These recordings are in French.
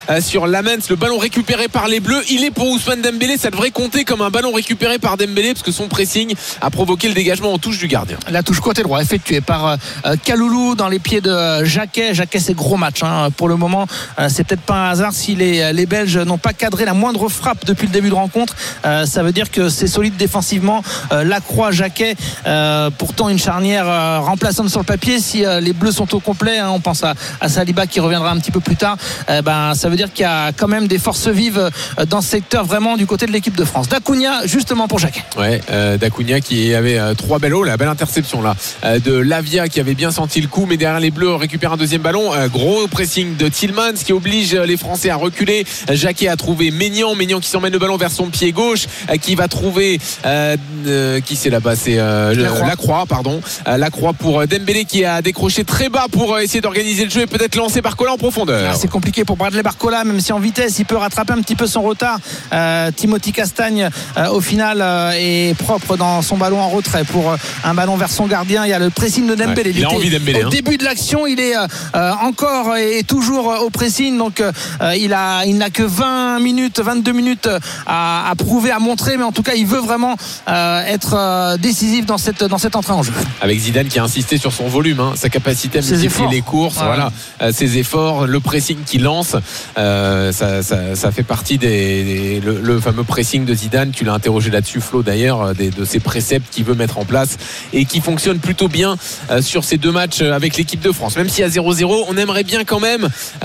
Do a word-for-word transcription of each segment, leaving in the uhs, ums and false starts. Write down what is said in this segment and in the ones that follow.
sur Lamens, le ballon récupéré par les Bleus, il est pour Ousmane Dembélé, ça devrait compter comme un ballon récupéré par Dembélé parce que son pressing a provoqué le dégagement en touche du gardien. La touche côté droit effectuée par euh, Kaloulou dans les pieds de Jacquet. Jacquet, c'est gros match hein. Pour le moment, euh, c'est peut-être pas un hasard si les, les Belges n'ont pas cadré la moindre frappe depuis le début de rencontre. Euh, ça veut dire que c'est solide défensivement. euh, Lacroix, Jacquet, euh, pourtant une charnière euh, remplaçante sur le papier. Si euh, les Bleus sont au complet, hein, on pense à, à Saliba qui reviendra un petit peu plus tard, euh, ben, ça veut dire qu'il y a quand même des forces vives dans ce secteur vraiment du côté de l'équipe de France. D'Acunha justement pour Jacquet. Ouais, euh, D'Acunha qui avait euh, trois belles hauts, la belle interception là euh, de Lavia qui avait bien senti le coup, mais derrière les Bleus récupère un deuxième ballon. Euh, gros pressing de Tillmans qui oblige les Français à reculer. Jacquet a trouvé Maignan, Maignan qui s'emmène le ballon vers son pied gauche, euh, qui va trouver euh, euh, qui c'est là-bas, c'est euh, Lacroix. Lacroix, pardon. Euh, Lacroix pour Dembélé qui a décroché très bas pour euh, essayer d'organiser le jeu et peut-être lancer Barcola en profondeur. Ah, c'est compliqué pour Bradley Barcola, même si en vitesse il peut rattraper un petit peu son retard. euh, Timothy Castagne euh, au final euh, est propre dans son ballon en retrait pour euh, un ballon vers son gardien. Il y a le pressing de Dembélé. Ouais, il a envie Dembélé, au hein. début de l'action il est euh, encore et toujours au pressing, donc euh, il, a, il n'a que vingt minutes vingt-deux minutes à, à prouver, à montrer, mais en tout cas il veut vraiment euh, être euh, décisif dans cette, dans cette entrée en jeu. Avec Zidane qui a insisté sur son volume, hein, sa capacité à multiplier les courses, ouais. Voilà, euh, ses efforts, le pressing qu'il lance, euh, ça, ça, ça fait partie des, des le, le fameux pressing de Zidane. Tu l'as interrogé là-dessus, Flo, d'ailleurs, des, de ses préceptes qu'il veut mettre en place et qui fonctionne plutôt bien euh, sur ces deux matchs avec l'équipe de France. Même si à zéro zéro, on aimerait bien quand même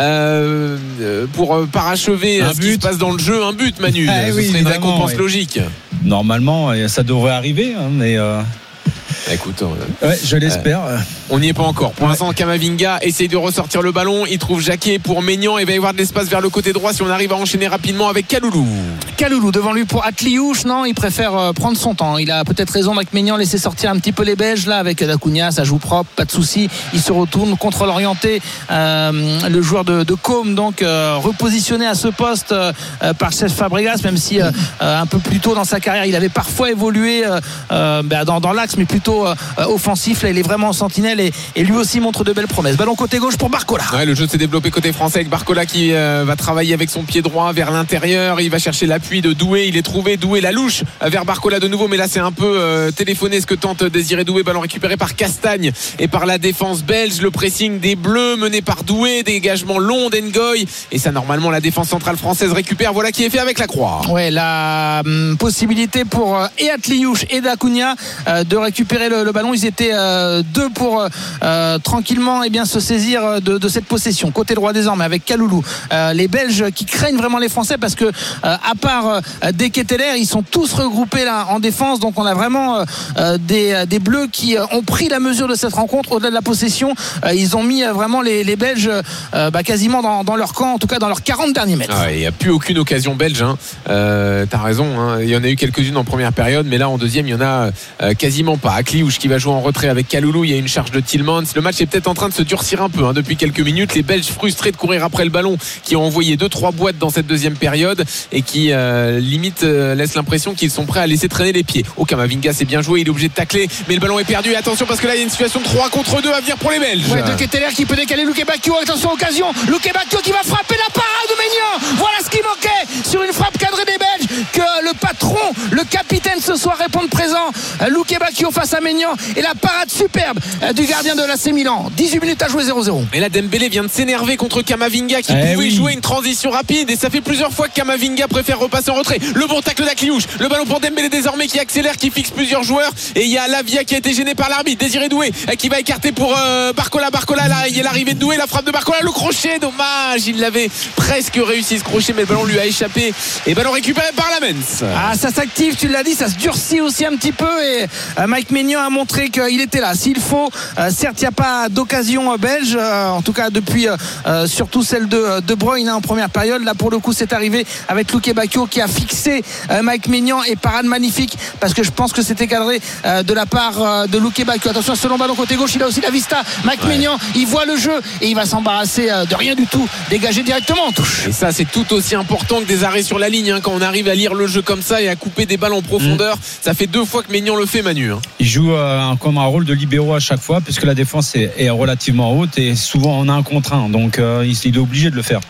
euh, pour euh, parachever un ce but qui se passe dans le jeu, un but, Manu. Ah, ce oui, serait une récompense oui. logique. Normalement, ça devrait arriver, hein, mais. Euh... Écoute, euh, ouais, je l'espère. Euh, on n'y est pas encore. Pour ouais. l'instant, Camavinga essaye de ressortir le ballon. Il trouve Jacquet pour Maignan. Il va y avoir de l'espace vers le côté droit si on arrive à enchaîner rapidement avec Kaloulou. Kaloulou devant lui pour Atliouche. Non, il préfère euh, prendre son temps. Il a peut-être raison avec Maignan, laisser sortir un petit peu les Belges. Là, avec D'Acunha, ça joue propre, pas de souci. Il se retourne, contrôle orienté. Euh, le joueur de, de Côme, donc euh, repositionné à ce poste euh, par Cesc Fabregas, même si euh, euh, un peu plus tôt dans sa carrière, il avait parfois évolué euh, euh, bah, dans, dans l'axe, mais plutôt euh, offensif. Là, il est vraiment en sentinelle et, et lui aussi montre de belles promesses. Ballon côté gauche pour Barcola. Ouais, le jeu s'est développé côté français avec Barcola qui euh, va travailler avec son pied droit vers l'intérieur. Il va chercher l'appui de Doué. Il est trouvé. Doué la louche vers Barcola de nouveau, mais là c'est un peu euh, téléphoné ce que tente Désiré Doué. Ballon récupéré par Castagne et par la défense belge. Le pressing des Bleus mené par Doué. Dégagement long d'Engoy. Et ça, normalement, la défense centrale française récupère. Voilà qui est fait avec la croix. Ouais, la hum, possibilité pour euh, et Atliouche et D'Acunha euh, de récupérer le, le ballon. Ils étaient euh, deux pour euh, tranquillement eh bien, se saisir de, de cette possession. Côté droit désormais avec Kaloulou. Euh, les Belges qui craignent vraiment les Français parce que euh, à part euh, Deketeler, ils sont tous regroupés là en défense. Donc on a vraiment euh, des, des Bleus qui ont pris la mesure de cette rencontre au-delà de la possession. Euh, ils ont mis euh, vraiment les, les Belges euh, bah, quasiment dans, dans leur camp, en tout cas dans leurs quarante derniers mètres. Ah, il n'y a plus aucune occasion belge. Hein. Euh, T'as raison. Hein. Il y en a eu quelques-unes en première période, mais là en deuxième, il y en a euh, quasiment pas. Atliouche qui va jouer en retrait avec Kaloulou. Il y a une charge de Tillmans. Le match est peut-être en train de se durcir un peu hein, depuis quelques minutes. Les Belges frustrés de courir après le ballon, qui ont envoyé deux trois boîtes dans cette deuxième période et qui euh, limite euh, laissent l'impression qu'ils sont prêts à laisser traîner les pieds. Oh, Camavinga, c'est bien joué. Il est obligé de tacler, mais le ballon est perdu. Et attention parce que là, il y a une situation de trois contre deux à venir pour les Belges. Ouais, de Ketteler qui peut décaler Luke Bacchio. Attention, occasion. Luke Bacchio qui va frapper la parade de Maignan. Voilà ce qui manquait sur une frappe cadrée des Belges. Que le patron, le capitaine ce soir réponde présent. Luke Bacchio face à Maignan et la parade superbe du gardien de l'A C Milan. dix-huit minutes à jouer zéro zéro. Et là, Dembélé vient de s'énerver contre Camavinga qui eh pouvait oui. jouer une transition rapide et ça fait plusieurs fois que Camavinga préfère repasser en retrait. Le bon tacle d'Atliouche, le ballon pour Dembélé désormais qui accélère, qui fixe plusieurs joueurs et il y a Lavia qui a été gêné par l'arbitre. Désiré Doué qui va écarter pour euh, Barcola. Barcola là, il y a l'arrivée de Doué, la frappe de Barcola, le crochet, dommage, il l'avait presque réussi ce crochet mais le ballon lui a échappé et ballon récupéré par Lamens. Ah, ça s'active, tu l'as dit, ça se durcit aussi un petit peu et euh, Mike Maignan a montré qu'il était là s'il faut. Euh, certes, il n'y a pas d'occasion euh, belge, euh, en tout cas depuis euh, euh, surtout celle de De Bruyne hein, en première période. Là pour le coup c'est arrivé avec Luke Bacchio qui a fixé euh, Mike Maignan et parade magnifique parce que je pense que c'était cadré euh, de la part euh, de Luke Bacchio. Attention à ce long ballon côté gauche, il a aussi la vista. Mike ouais. Maignan, il voit le jeu et il va s'embarrasser euh, de rien du tout, dégager directement en touche. Et ça c'est tout aussi important que des arrêts sur la ligne hein, quand on arrive à lire le jeu comme ça et à couper des balles en profondeur. Mmh. Ça fait deux fois que Maignan le fait, Manu. Hein. Il joue euh, comme un rôle de libéro à chaque fois puisque la défense est, est relativement haute et souvent on a un contre un donc euh, il est obligé de le faire.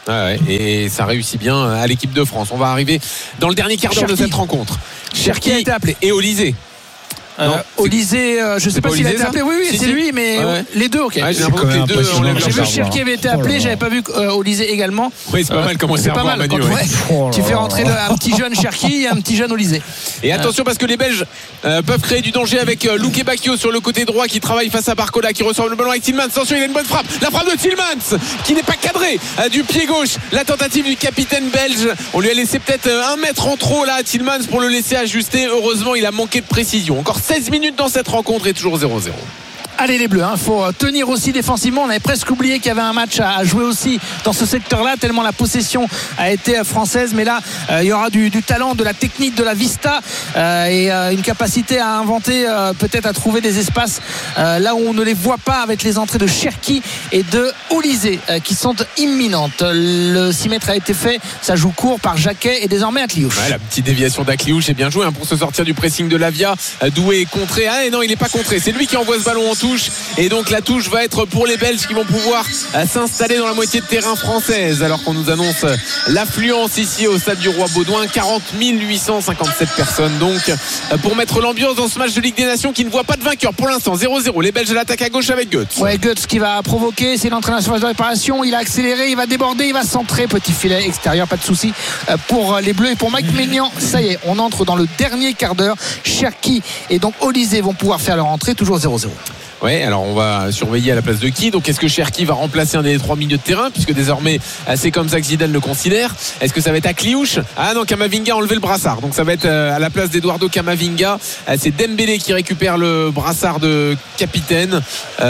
Ouais, ouais, et ça réussit bien à l'équipe de France. On va arriver dans le dernier quart d'heure de cette rencontre. Cherki a été appelé. Et Olysée. Euh, Olysée, euh, je sais pas s'il a été appelé. Oui, oui, si, c'est si. lui, mais ouais, ouais. les deux, ok. Ouais, j'ai l'impression que les deux, on J'ai vu que Cherki avait été appelé, j'avais pas vu euh, Olysée également. Oui, c'est pas mal comment c'est pas mal. Manu, Quand, ouais. ouais, Oh tu fais rentrer le, un petit jeune Cherki et un petit jeune Olysée. Et attention parce que les Belges euh, peuvent créer du danger avec euh, Luke Bacchio sur le côté droit qui travaille face à Barcola qui reçoit le ballon avec Tillmans. Attention, il a une bonne frappe. La frappe de Tillmans qui n'est pas cadrée euh, du pied gauche. La tentative du capitaine belge. On lui a laissé peut-être euh, un mètre en trop là à Tillmans pour le laisser ajuster. Heureusement, il a manqué de précision. Encore seize minutes dans cette rencontre et toujours zéro zéro. Allez les Bleus, il hein, faut tenir aussi défensivement. On avait presque oublié qu'il y avait un match à jouer aussi dans ce secteur-là, tellement la possession a été française. Mais là, euh, il y aura du, du talent, de la technique, de la vista euh, et euh, une capacité à inventer, euh, peut-être à trouver des espaces euh, là où on ne les voit pas, avec les entrées de Cherki et de Olysée euh, qui sont imminentes. Le six mètres a été fait, ça joue court par Jacquet et désormais Akliouche. Ouais, la petite déviation d'Akliouche est bien jouée hein, pour se sortir du pressing de Lavia. Doué est contré. Ah et non, il n'est pas contré. C'est lui qui envoie ce ballon en touche. Et donc la touche va être pour les Belges qui vont pouvoir euh, s'installer dans la moitié de terrain française, alors qu'on nous annonce euh, l'affluence ici au stade du Roi Baudouin, quarante mille huit cent cinquante-sept personnes donc euh, pour mettre l'ambiance dans ce match de Ligue des Nations qui ne voit pas de vainqueur pour l'instant. Zéro zéro. Les Belges l'attaquent à gauche avec Goetz. Ouais, Goetz qui va provoquer, c'est l'entrée dans la surface de réparation, il a accéléré, il va déborder, il va centrer, petit filet extérieur, pas de souci euh, pour les Bleus. Et pour Mike Maignan, ça y est, on entre dans le dernier quart d'heure. Cherki et donc Olysée vont pouvoir faire leur entrée, toujours zéro zéro. Ouais, alors on va surveiller à la place de qui. Donc est-ce que Cherki va remplacer un des trois milieux de terrain, puisque désormais c'est comme ça que Zidane le considère. Est-ce que ça va être Akliouche? Ah non, Camavinga a enlevé le brassard, donc ça va être à la place d'Eduardo Camavinga. C'est Dembélé qui récupère le brassard de capitaine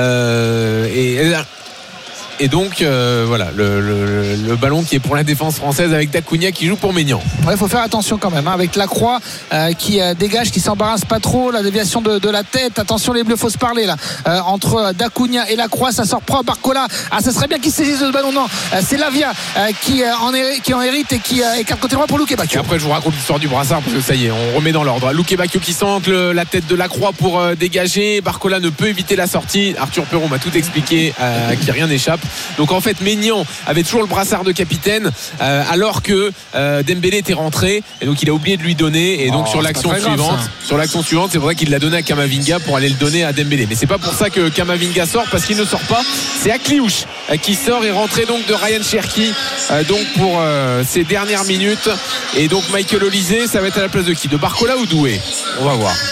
euh, et Et donc euh, voilà le, le, le ballon qui est pour la défense française avec Dacunia qui joue pour Maignan. Il ouais, faut faire attention quand même hein, avec Lacroix euh, qui euh, dégage, qui s'embarrasse pas trop, la déviation de, de la tête. Attention les Bleus, faut se parler là euh, entre Dacunia et Lacroix, ça sort propre. Barcola, ah ça serait bien qu'il saisisse ce ballon. Non, euh, c'est Lavia euh, qui, euh, en hérite, qui en hérite et qui euh, écarte côté droit pour Luke Bacchio. Et après je vous raconte l'histoire du brassard parce que ça y est, on remet dans l'ordre. Luke Bacchio qui centre le, la tête de Lacroix pour euh, dégager. Barcola ne peut éviter la sortie. Arthur Perron m'a tout expliqué, euh, qui rien n'échappe. Donc en fait Maignan avait toujours le brassard de capitaine euh, alors que euh, Dembélé était rentré et donc il a oublié de lui donner. Et donc oh, sur l'action suivante grave, sur l'action suivante c'est vrai qu'il l'a donné à Camavinga pour aller le donner à Dembélé. Mais c'est pas pour ça que Camavinga sort, parce qu'il ne sort pas. C'est Akliouche euh, qui sort et rentré donc de Ryan Cherki euh, donc pour euh, ces dernières minutes. Et donc Michael Olysée, ça va être à la place de qui? De Barcola ou Doué? On va voir.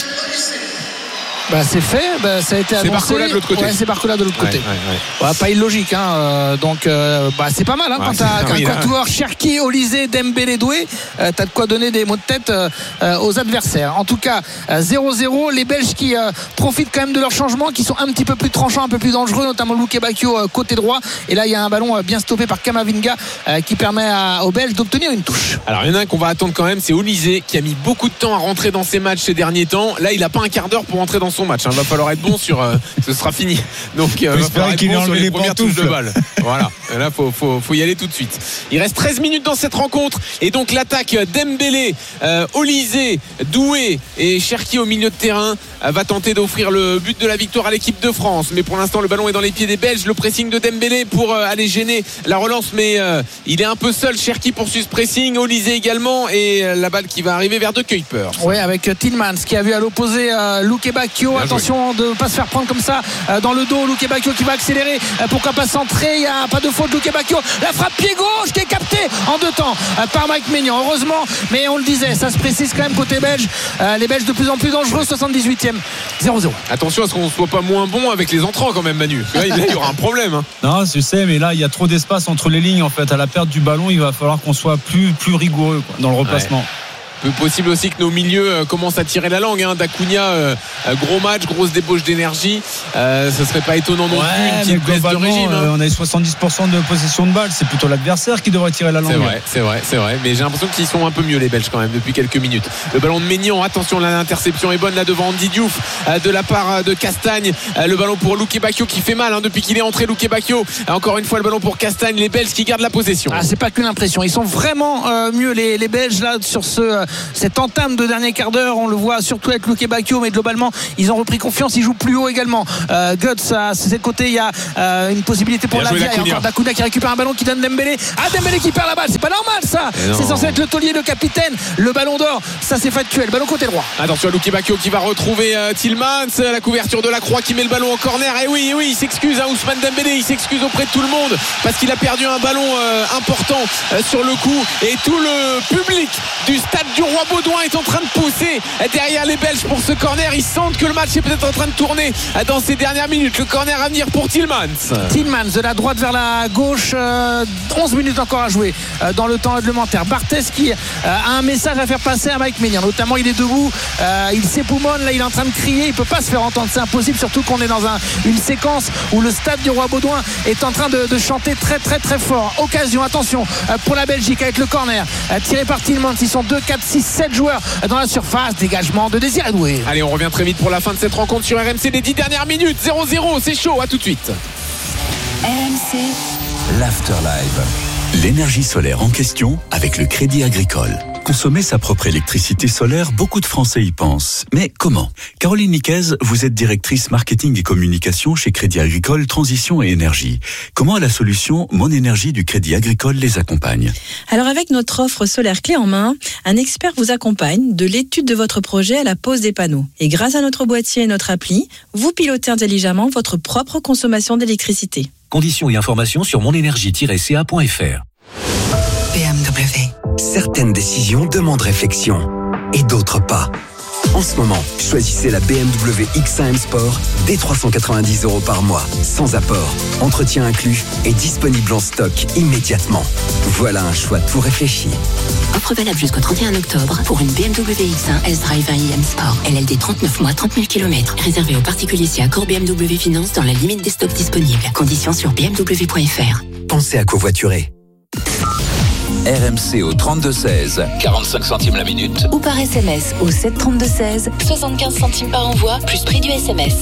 Bah, c'est fait, bah, ça a été annoncé. C'est Barcola de l'autre côté. Ouais, c'est Barcola de l'autre côté. Ouais, ouais, ouais. Ouais, pas illogique, hein. Euh, donc, euh, bah, c'est pas mal, hein, ouais, quand t'as un quatuor Cherki, Olysée, Dembélé, Doué, euh, t'as de quoi donner des mots de tête euh, aux adversaires. En tout cas, euh, zéro zéro. Les Belges qui euh, profitent quand même de leurs changements, qui sont un petit peu plus tranchants, un peu plus dangereux, notamment Luke Bacchio euh, côté droit. Et là, il y a un ballon euh, bien stoppé par Camavinga euh, qui permet à, aux Belges d'obtenir une touche. Alors, il y en a un qu'on va attendre quand même, c'est Olysée qui a mis beaucoup de temps à rentrer dans ses matchs ces derniers temps. Là, il n'a pas un quart d'heure pour rentrer dans son match. Il hein. va falloir être bon sur euh, ce sera fini, donc euh, va falloir être bon sur les, les premières touches de balle. Voilà, là faut, faut, faut y aller tout de suite. Il reste treize minutes dans cette rencontre et donc l'attaque Dembélé, euh, Olysée, Doué et Cherki au milieu de terrain euh, va tenter d'offrir le but de la victoire à l'équipe de France, mais pour l'instant le ballon est dans les pieds des Belges. Le pressing de Dembélé pour euh, aller gêner la relance, mais euh, il est un peu seul. Cherki poursuit ce pressing, Olysée également, et euh, la balle qui va arriver vers De Kuipers. Oui, avec Tillmans qui a vu à l'opposé euh, Luke Bacchio. Bien attention joué. De ne pas se faire prendre comme ça euh, dans le dos. Luke Bacchio qui va accélérer, euh, pourquoi pas centrer, il n'y a pas de faute. Luke Bacchio, la frappe pied gauche qui est captée en deux temps euh, par Mike Maignan, heureusement, mais on le disait, ça se précise quand même côté belge, euh, les Belges de plus en plus dangereux. Soixante-dix-huitième, zéro zéro. Attention à ce qu'on ne soit pas moins bon avec les entrants quand même, Manu. Là il y aura un problème hein. Non, je sais, mais là il y a trop d'espace entre les lignes en fait. À la perte du ballon, il va falloir qu'on soit plus, plus rigoureux quoi, dans le replacement. Ouais. Peu possible aussi que nos milieux euh, commencent à tirer la langue hein. Dacunia, euh, gros match, grosse débauche d'énergie, euh, ce serait pas étonnant non ouais, plus une petite baisse de régime hein. euh, on a eu soixante-dix pour cent de possession de balle, c'est plutôt l'adversaire qui devrait tirer la langue. C'est vrai, c'est vrai, c'est vrai, mais j'ai l'impression qu'ils sont un peu mieux les Belges quand même depuis quelques minutes. Le ballon de Maignan, attention, l'interception est bonne là devant Andy Diouf euh, de la part de Castagne, euh, le ballon pour Luke Bacchio qui fait mal hein, depuis qu'il est entré. Luke Bacchio, euh, encore une fois le ballon pour Castagne, les Belges qui gardent la possession. Ah, c'est pas qu'une impression, ils sont vraiment euh, mieux les, les Belges là sur ce cette entame de dernier quart d'heure. On le voit surtout avec Luke Bacchio, mais globalement ils ont repris confiance, ils jouent plus haut également. euh, Guts à ce côté, il y a euh, une possibilité pour Lavia, et encore Dacunia qui récupère un ballon qui donne Dembélé. Ah, Dembélé qui perd la balle, c'est pas normal ça. C'est censé être le taulier, le capitaine, le ballon d'or, ça c'est factuel. Ballon côté droit. Attention à Luke Bacchio qui va retrouver euh, Tillmans, la couverture de la Croix qui met le ballon en corner. Et oui, et oui, il s'excuse, hein, Ousmane Dembélé, il s'excuse auprès de tout le monde parce qu'il a perdu un ballon euh, important euh, sur le coup, et tout le public du stade du Roi Baudouin est en train de pousser derrière les Belges pour ce corner. Ils sentent que le match est peut-être en train de tourner dans ces dernières minutes. Le corner à venir pour Tillmans. Tillmans de la droite vers la gauche, euh, onze minutes encore à jouer euh, dans le temps réglementaire. Barthez qui euh, a un message à faire passer à Mike Maignan, notamment il est debout, euh, il s'époumonne, là il est en train de crier, il peut pas se faire entendre, c'est impossible, surtout qu'on est dans un, une séquence où le stade du Roi Baudouin est en train de, de chanter très très très fort. Occasion, attention euh, pour la Belgique avec le corner euh, tiré par Tillmans. Ils sont deux, quatre, six, sept joueurs dans la surface. Dégagement de Désiré Doué. Allez, on revient très vite pour la fin de cette rencontre sur R M C des dix dernières minutes. zéro zéro, c'est chaud, à tout de suite. R M C l'Afterlife. L'énergie solaire en question avec le Crédit Agricole. Consommer sa propre électricité solaire, beaucoup de Français y pensent. Mais comment ? Caroline Niquez, vous êtes directrice marketing et communication chez Crédit Agricole Transition et Énergie. Comment la solution Mon Énergie du Crédit Agricole les accompagne ? Alors avec notre offre solaire clé en main, un expert vous accompagne de l'étude de votre projet à la pose des panneaux. Et grâce à notre boîtier et notre appli, vous pilotez intelligemment votre propre consommation d'électricité. Conditions et informations sur monénergie tiret c a point f r. B M W. Certaines décisions demandent réflexion et d'autres pas. En ce moment, choisissez la B M W X un M Sport dès trois cent quatre-vingt-dix euros par mois, sans apport, entretien inclus et disponible en stock immédiatement. Voilà un choix tout réfléchi. Offre valable jusqu'au trente et un octobre pour une B M W X un S-Drive un i M Sport. L L D trente-neuf mois, trente mille kilomètres. Réservé aux particuliers si accord B M W Finance dans la limite des stocks disponibles. Conditions sur b m w point f r. Pensez à covoiturer. R M C au trente-deux seize, quarante-cinq centimes la minute. Ou par S M S au sept trente-deux seize, soixante-quinze centimes par envoi, plus prix du S M S.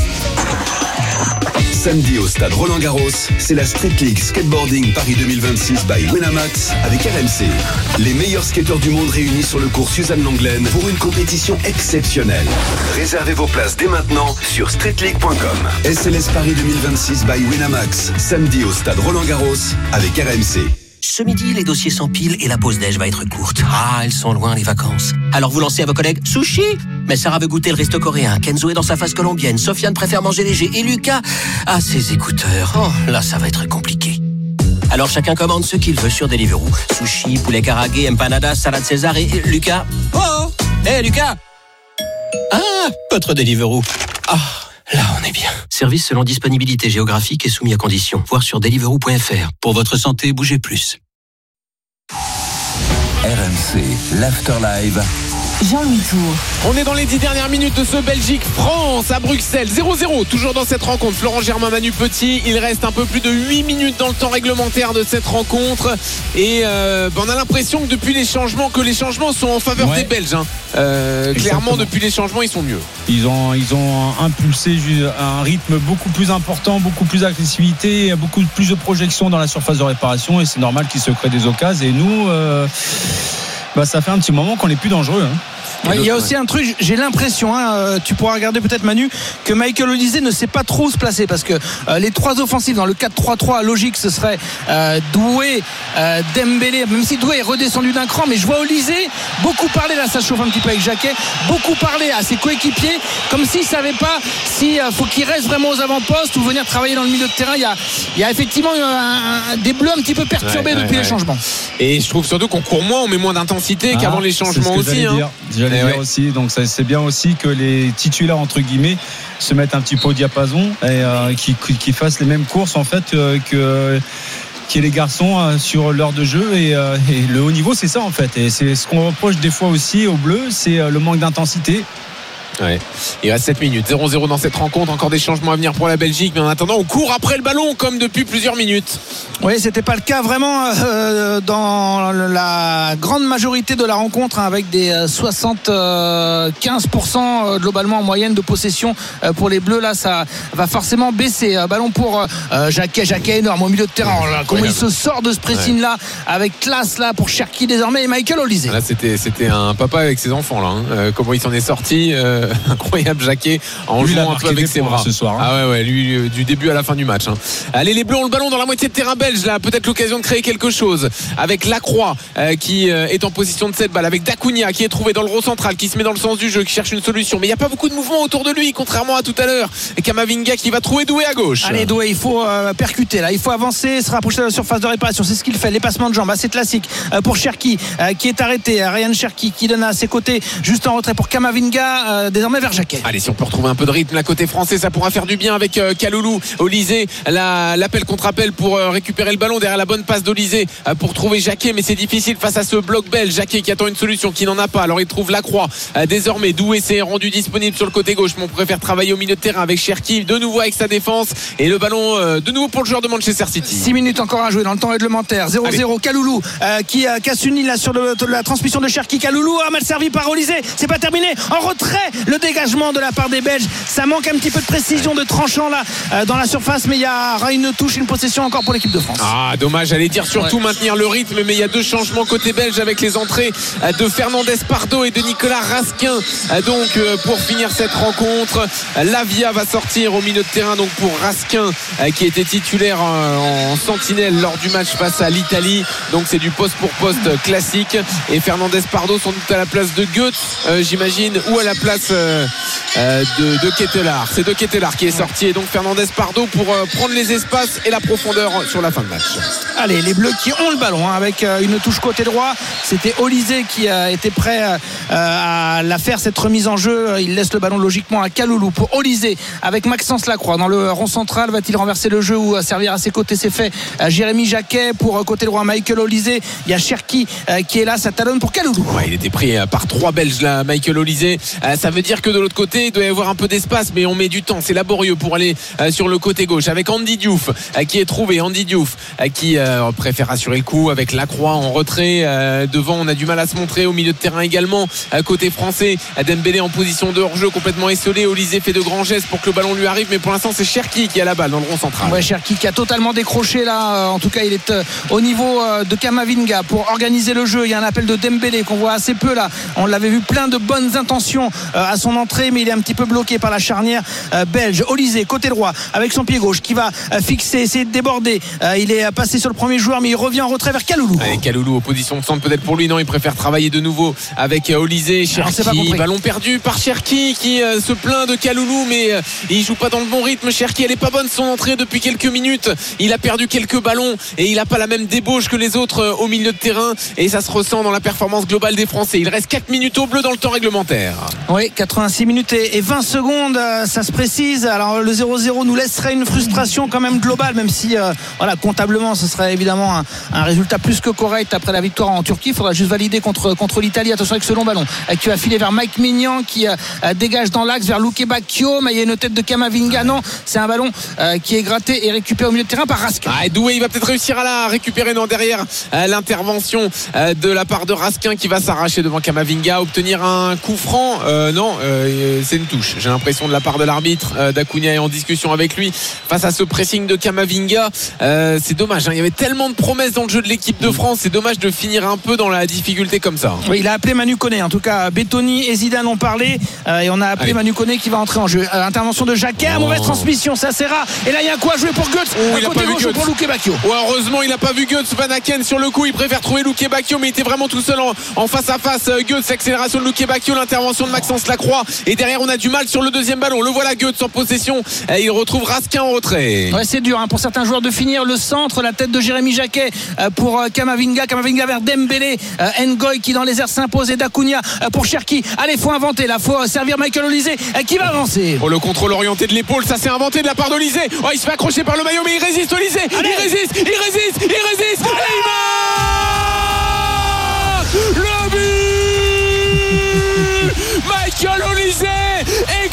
Samedi au stade Roland-Garros, c'est la Street League Skateboarding Paris deux mille vingt-six by Winamax avec R M C. Les meilleurs skateurs du monde réunis sur le cours Suzanne Langlaine pour une compétition exceptionnelle. Réservez vos places dès maintenant sur street league point com. S L S Paris deux mille vingt-six by Winamax, samedi au stade Roland-Garros avec R M C. Ce midi, les dossiers s'empilent et la pause déj va être courte. Ah, elles sont loin les vacances. Alors vous lancez à vos collègues sushi. Mais Sarah veut goûter le resto coréen. Kenzo est dans sa phase colombienne. Sofiane préfère manger léger. Et Lucas a ses écouteurs. Oh, là, ça va être compliqué. Alors chacun commande ce qu'il veut sur Deliveroo. Sushi, poulet karagué, empanadas, salade César et... et Lucas. Oh, hé hey, Lucas. Ah, votre Deliveroo. Ah. Là, on est bien. Service selon disponibilité géographique et soumis à conditions. Voir sur deliveroo point f r. Pour votre santé, bougez plus. R M C, l'Afterlife. Jean-Louis Tour. On est dans les dix dernières minutes de ce Belgique-France à Bruxelles. zéro zéro, toujours dans cette rencontre. Florent Germain, Manu Petit. Il reste un peu plus de huit minutes dans le temps réglementaire de cette rencontre. Et euh, ben on a l'impression que depuis les changements, que les changements sont en faveur ouais. des Belges. Hein. Euh, clairement, depuis les changements, ils sont mieux. Ils ont, ils ont impulsé un rythme beaucoup plus important, beaucoup plus d'agressivité, beaucoup plus de projection dans la surface de réparation. Et c'est normal qu'ils se créent des occasions. Et nous... Euh Bah ça fait un petit moment qu'on n'est plus dangereux. Hein. Ouais, il y a aussi un truc, j'ai l'impression, hein, euh, tu pourras regarder peut-être Manu, que Michael Olysée ne sait pas trop où se placer parce que euh, les trois offensives dans le quatre trois trois logique ce serait euh, Doué, euh, Dembélé, même si Doué est redescendu d'un cran, mais je vois Olysée beaucoup parler, là ça chauffe un petit peu avec Jacquet, beaucoup parler à ses coéquipiers comme s'il ne savait pas s'il euh, faut qu'il reste vraiment aux avant-postes ou venir travailler dans le milieu de terrain. Il y a, il y a effectivement un, un, des bleus un petit peu perturbés ouais, depuis ouais, les ouais. changements. Et je trouve surtout qu'on court moins, on met moins d'intensité ah, qu'avant les changements c'est ce que aussi. J'allais hein. dire, j'allais dire ouais. aussi, donc ça, c'est bien aussi que les titulaires entre guillemets se mettent un petit peu au diapason et euh, qui, qui fassent les mêmes courses en fait euh, que qui est les garçons euh, sur l'heure de jeu et, euh, et le haut niveau c'est ça en fait et c'est ce qu'on reproche des fois aussi aux Bleus, c'est euh, le manque d'intensité Ouais. Il reste sept minutes, zéro zéro dans cette rencontre. Encore des changements à venir pour la Belgique, mais en attendant on court après le ballon comme depuis plusieurs minutes. Oui, c'était pas le cas vraiment euh, dans la grande majorité de la rencontre, hein, avec des soixante-quinze pour cent globalement en moyenne de possession euh, pour les Bleus. Là, ça va forcément baisser. Euh, ballon pour euh, Jacquet, Jacquet énorme au milieu de terrain. Là, comment il se sort de ce pressing là, avec classe là pour Cherki désormais et Michael Olise. Là, c'était c'était un papa avec ses enfants là. Hein. Euh, comment il s'en est sorti, euh, incroyable Jacquet en lui, jouant un peu avec ses bras ce soir. Hein. Ah ouais ouais, lui du début à la fin du match. Hein. Allez, les Bleus ont le ballon dans la moitié de terrain belge. Là, peut-être l'occasion de créer quelque chose avec Lacroix euh, qui euh, est en position de cette balle, avec Dacunia qui est trouvé dans le rond central, qui se met dans le sens du jeu, qui cherche une solution, mais il n'y a pas beaucoup de mouvement autour de lui, contrairement à tout à l'heure. Et Kamavinga qui va trouver Doué à gauche. Allez, Doué, il faut euh, percuter là, il faut avancer, se rapprocher de la surface de réparation, c'est ce qu'il fait. Les passements de jambes assez classiques euh, pour Cherki euh, qui est arrêté, Ryan Cherki qui donne à ses côtés juste en retrait pour Kamavinga, euh, désormais vers Jacquet. Allez, si on peut retrouver un peu de rythme là côté français, ça pourra faire du bien avec euh, Kaloulou. Olise, la, l'appel contre appel pour euh, récupérer le ballon derrière la bonne passe d'Olise euh, pour trouver Jacquet, mais c'est difficile face à ce bloc belge. Jacquet qui attend une solution, qui n'en a pas, alors il trouve Lacroix. euh, désormais Doué s'est rendu disponible sur le côté gauche, mais on préfère travailler au milieu de terrain avec Cherki de nouveau avec sa défense, et le ballon euh, de nouveau pour le joueur de Manchester City. six minutes encore à jouer dans le temps réglementaire. Zéro zéro. Kaloulou euh, qui euh, casse une ligne là sur le, la transmission de Cherki. Kaloulou a mal servi par Olise, c'est pas terminé, en retrait le dégagement de la part des Belges. Ça manque un petit peu de précision, de tranchant là euh, dans la surface, mais il y aura une touche, une possession encore pour l'équipe de France. Ah, dommage, j'allais dire surtout ouais. maintenir le rythme, mais il y a deux changements côté belge avec les entrées de Fernandez Pardo et de Nicolas Rasquin. Donc pour finir cette rencontre, Lavia va sortir au milieu de terrain, donc pour Rasquin qui était titulaire en sentinelle lors du match face à l'Italie. Donc c'est du poste pour poste classique, et Fernandez Pardo sans doute à la place de Goethe, euh, j'imagine, ou à la place euh, euh, de, de Ketelaar. C'est de Ketelaar qui est sorti, et donc Fernandez Pardo pour euh, prendre les espaces et la profondeur sur la fin de match. Allez, les Bleus qui ont le ballon, hein, avec euh, une touche côté droit. C'était Olise qui a été prêt euh, à la faire, cette remise en jeu. Il laisse le ballon logiquement à Kaloulou pour Olise avec Maxence Lacroix dans le rond central. Va-t-il renverser le jeu ou servir à ses côtés? C'est fait. euh, Jérémy Jacquet pour euh, côté droit, Michael Olise. Il y a Cherki euh, qui est là, ça talonne pour Kaloulou. Ouais, il était pris euh, par trois Belges là, Michael Olise. Euh, ça veut dire que de l'autre côté il doit y avoir un peu d'espace, mais on met du temps, c'est laborieux pour aller euh, sur le côté gauche avec Andy Diouf euh, qui est trouvé. Andy Diouf euh, qui euh, préfère assurer le coup avec Lacroix en retrait. Euh, devant, on a du mal à se montrer au milieu de terrain également. Euh, côté français, Dembélé en position de hors-jeu, complètement esselé. Olise fait de grands gestes pour que le ballon lui arrive, mais pour l'instant c'est Cherki qui a la balle dans le rond central. Ouais, Cherki qui a totalement décroché là. En tout cas, il est euh, au niveau euh, de Kamavinga pour organiser le jeu. Il y a un appel de Dembélé qu'on voit assez peu là. On l'avait vu, plein de bonnes intentions euh, à son entrée, mais il est un petit peu bloqué par la charnière euh, belge. Olise côté droit avec son pied gauche qui va euh, fixer, essayer de déborder. Euh, il est passé sur le premier joueur, mais il revient en retrait vers Kaloulou. Allez, Kaloulou en position de centre peut-être pour lui. Non, il préfère travailler de nouveau avec Olise. Cherki, ballon perdu par Cherki qui euh, se plaint de Kaloulou, mais euh, il joue pas dans le bon rythme. Cherki, elle est pas bonne son entrée depuis quelques minutes. Il a perdu quelques ballons et il a pas la même débauche que les autres euh, au milieu de terrain, et ça se ressent dans la performance globale des Français. Il reste quatre minutes au bleu dans le temps réglementaire. Oui, quatre-vingt-six minutes et vingt secondes, euh, ça se précise. Alors le zéro zéro nous laisserait une frustration quand même globale, même si euh, voilà, comptablement ce serait évidemment un, un résultat plus que correct après la victoire en Turquie. Il faudra juste valider contre, contre l'Italie. Attention avec ce long ballon euh, qui va filer vers Mike Maignan qui euh, dégage dans l'axe vers Luque Bacchio, mais il y a une tête de Kamavinga. Non, c'est un ballon euh, qui est gratté et récupéré au milieu de terrain par Rasquin. Ah, Doué, il va peut-être réussir à la récupérer. Non, derrière euh, l'intervention euh, de la part de Rasquin qui va s'arracher devant Kamavinga, obtenir un coup franc. Euh, non, euh, c'est une touche, j'ai l'impression, de la part de l'arbitre. euh, Dacunia est en discussion avec lui face à ce pressing de Kamavinga. euh, c'est dommage, hein. Il y avait tellement de promesses dans le jeu de l'équipe de France, c'est dommage de finir un peu dans la difficulté comme ça. Oui, il a appelé Manu Koné, en tout cas Bettoni et Zidane ont parlé, euh, et on a appelé Allez. Manu Koné qui va entrer en jeu. euh, intervention de Jacquet, oh. mauvaise transmission, ça c'est rare, et là il y a quoi à jouer pour Goetz. Oh, il a pas vu Goetz pour Luque Bacchio. Ouais, heureusement il a pas vu Goetz. Van Aken sur le coup, il préfère trouver Luque Bacchio, mais il était vraiment tout seul en, en face à face. Goetz, accélération de Luque Bacchio, l'intervention de Maxence Lacroix, et derrière on a du mal sur le deuxième ballon. Le voilà, Goetz en possession, et il retrouve Rasquin en retrait. Ouais, c'est dur hein, pour certains joueurs de finir le centre. La tête de Jérémy Jacquet euh, pour euh, Kamavinga, Kamavinga vers Dembélé, euh, Ngoy qui dans les airs s'impose, et Dacunia euh, pour Cherki. Allez, faut inventer là, faut euh, servir Michael Olise euh, qui va avancer. Oh, le contrôle orienté de l'épaule, ça s'est inventé de la part d'Olise. Oh, il se fait accrocher par le maillot, mais il résiste Olise. Il résiste, il résiste, il résiste. Allez, il marque le but. Michael Olise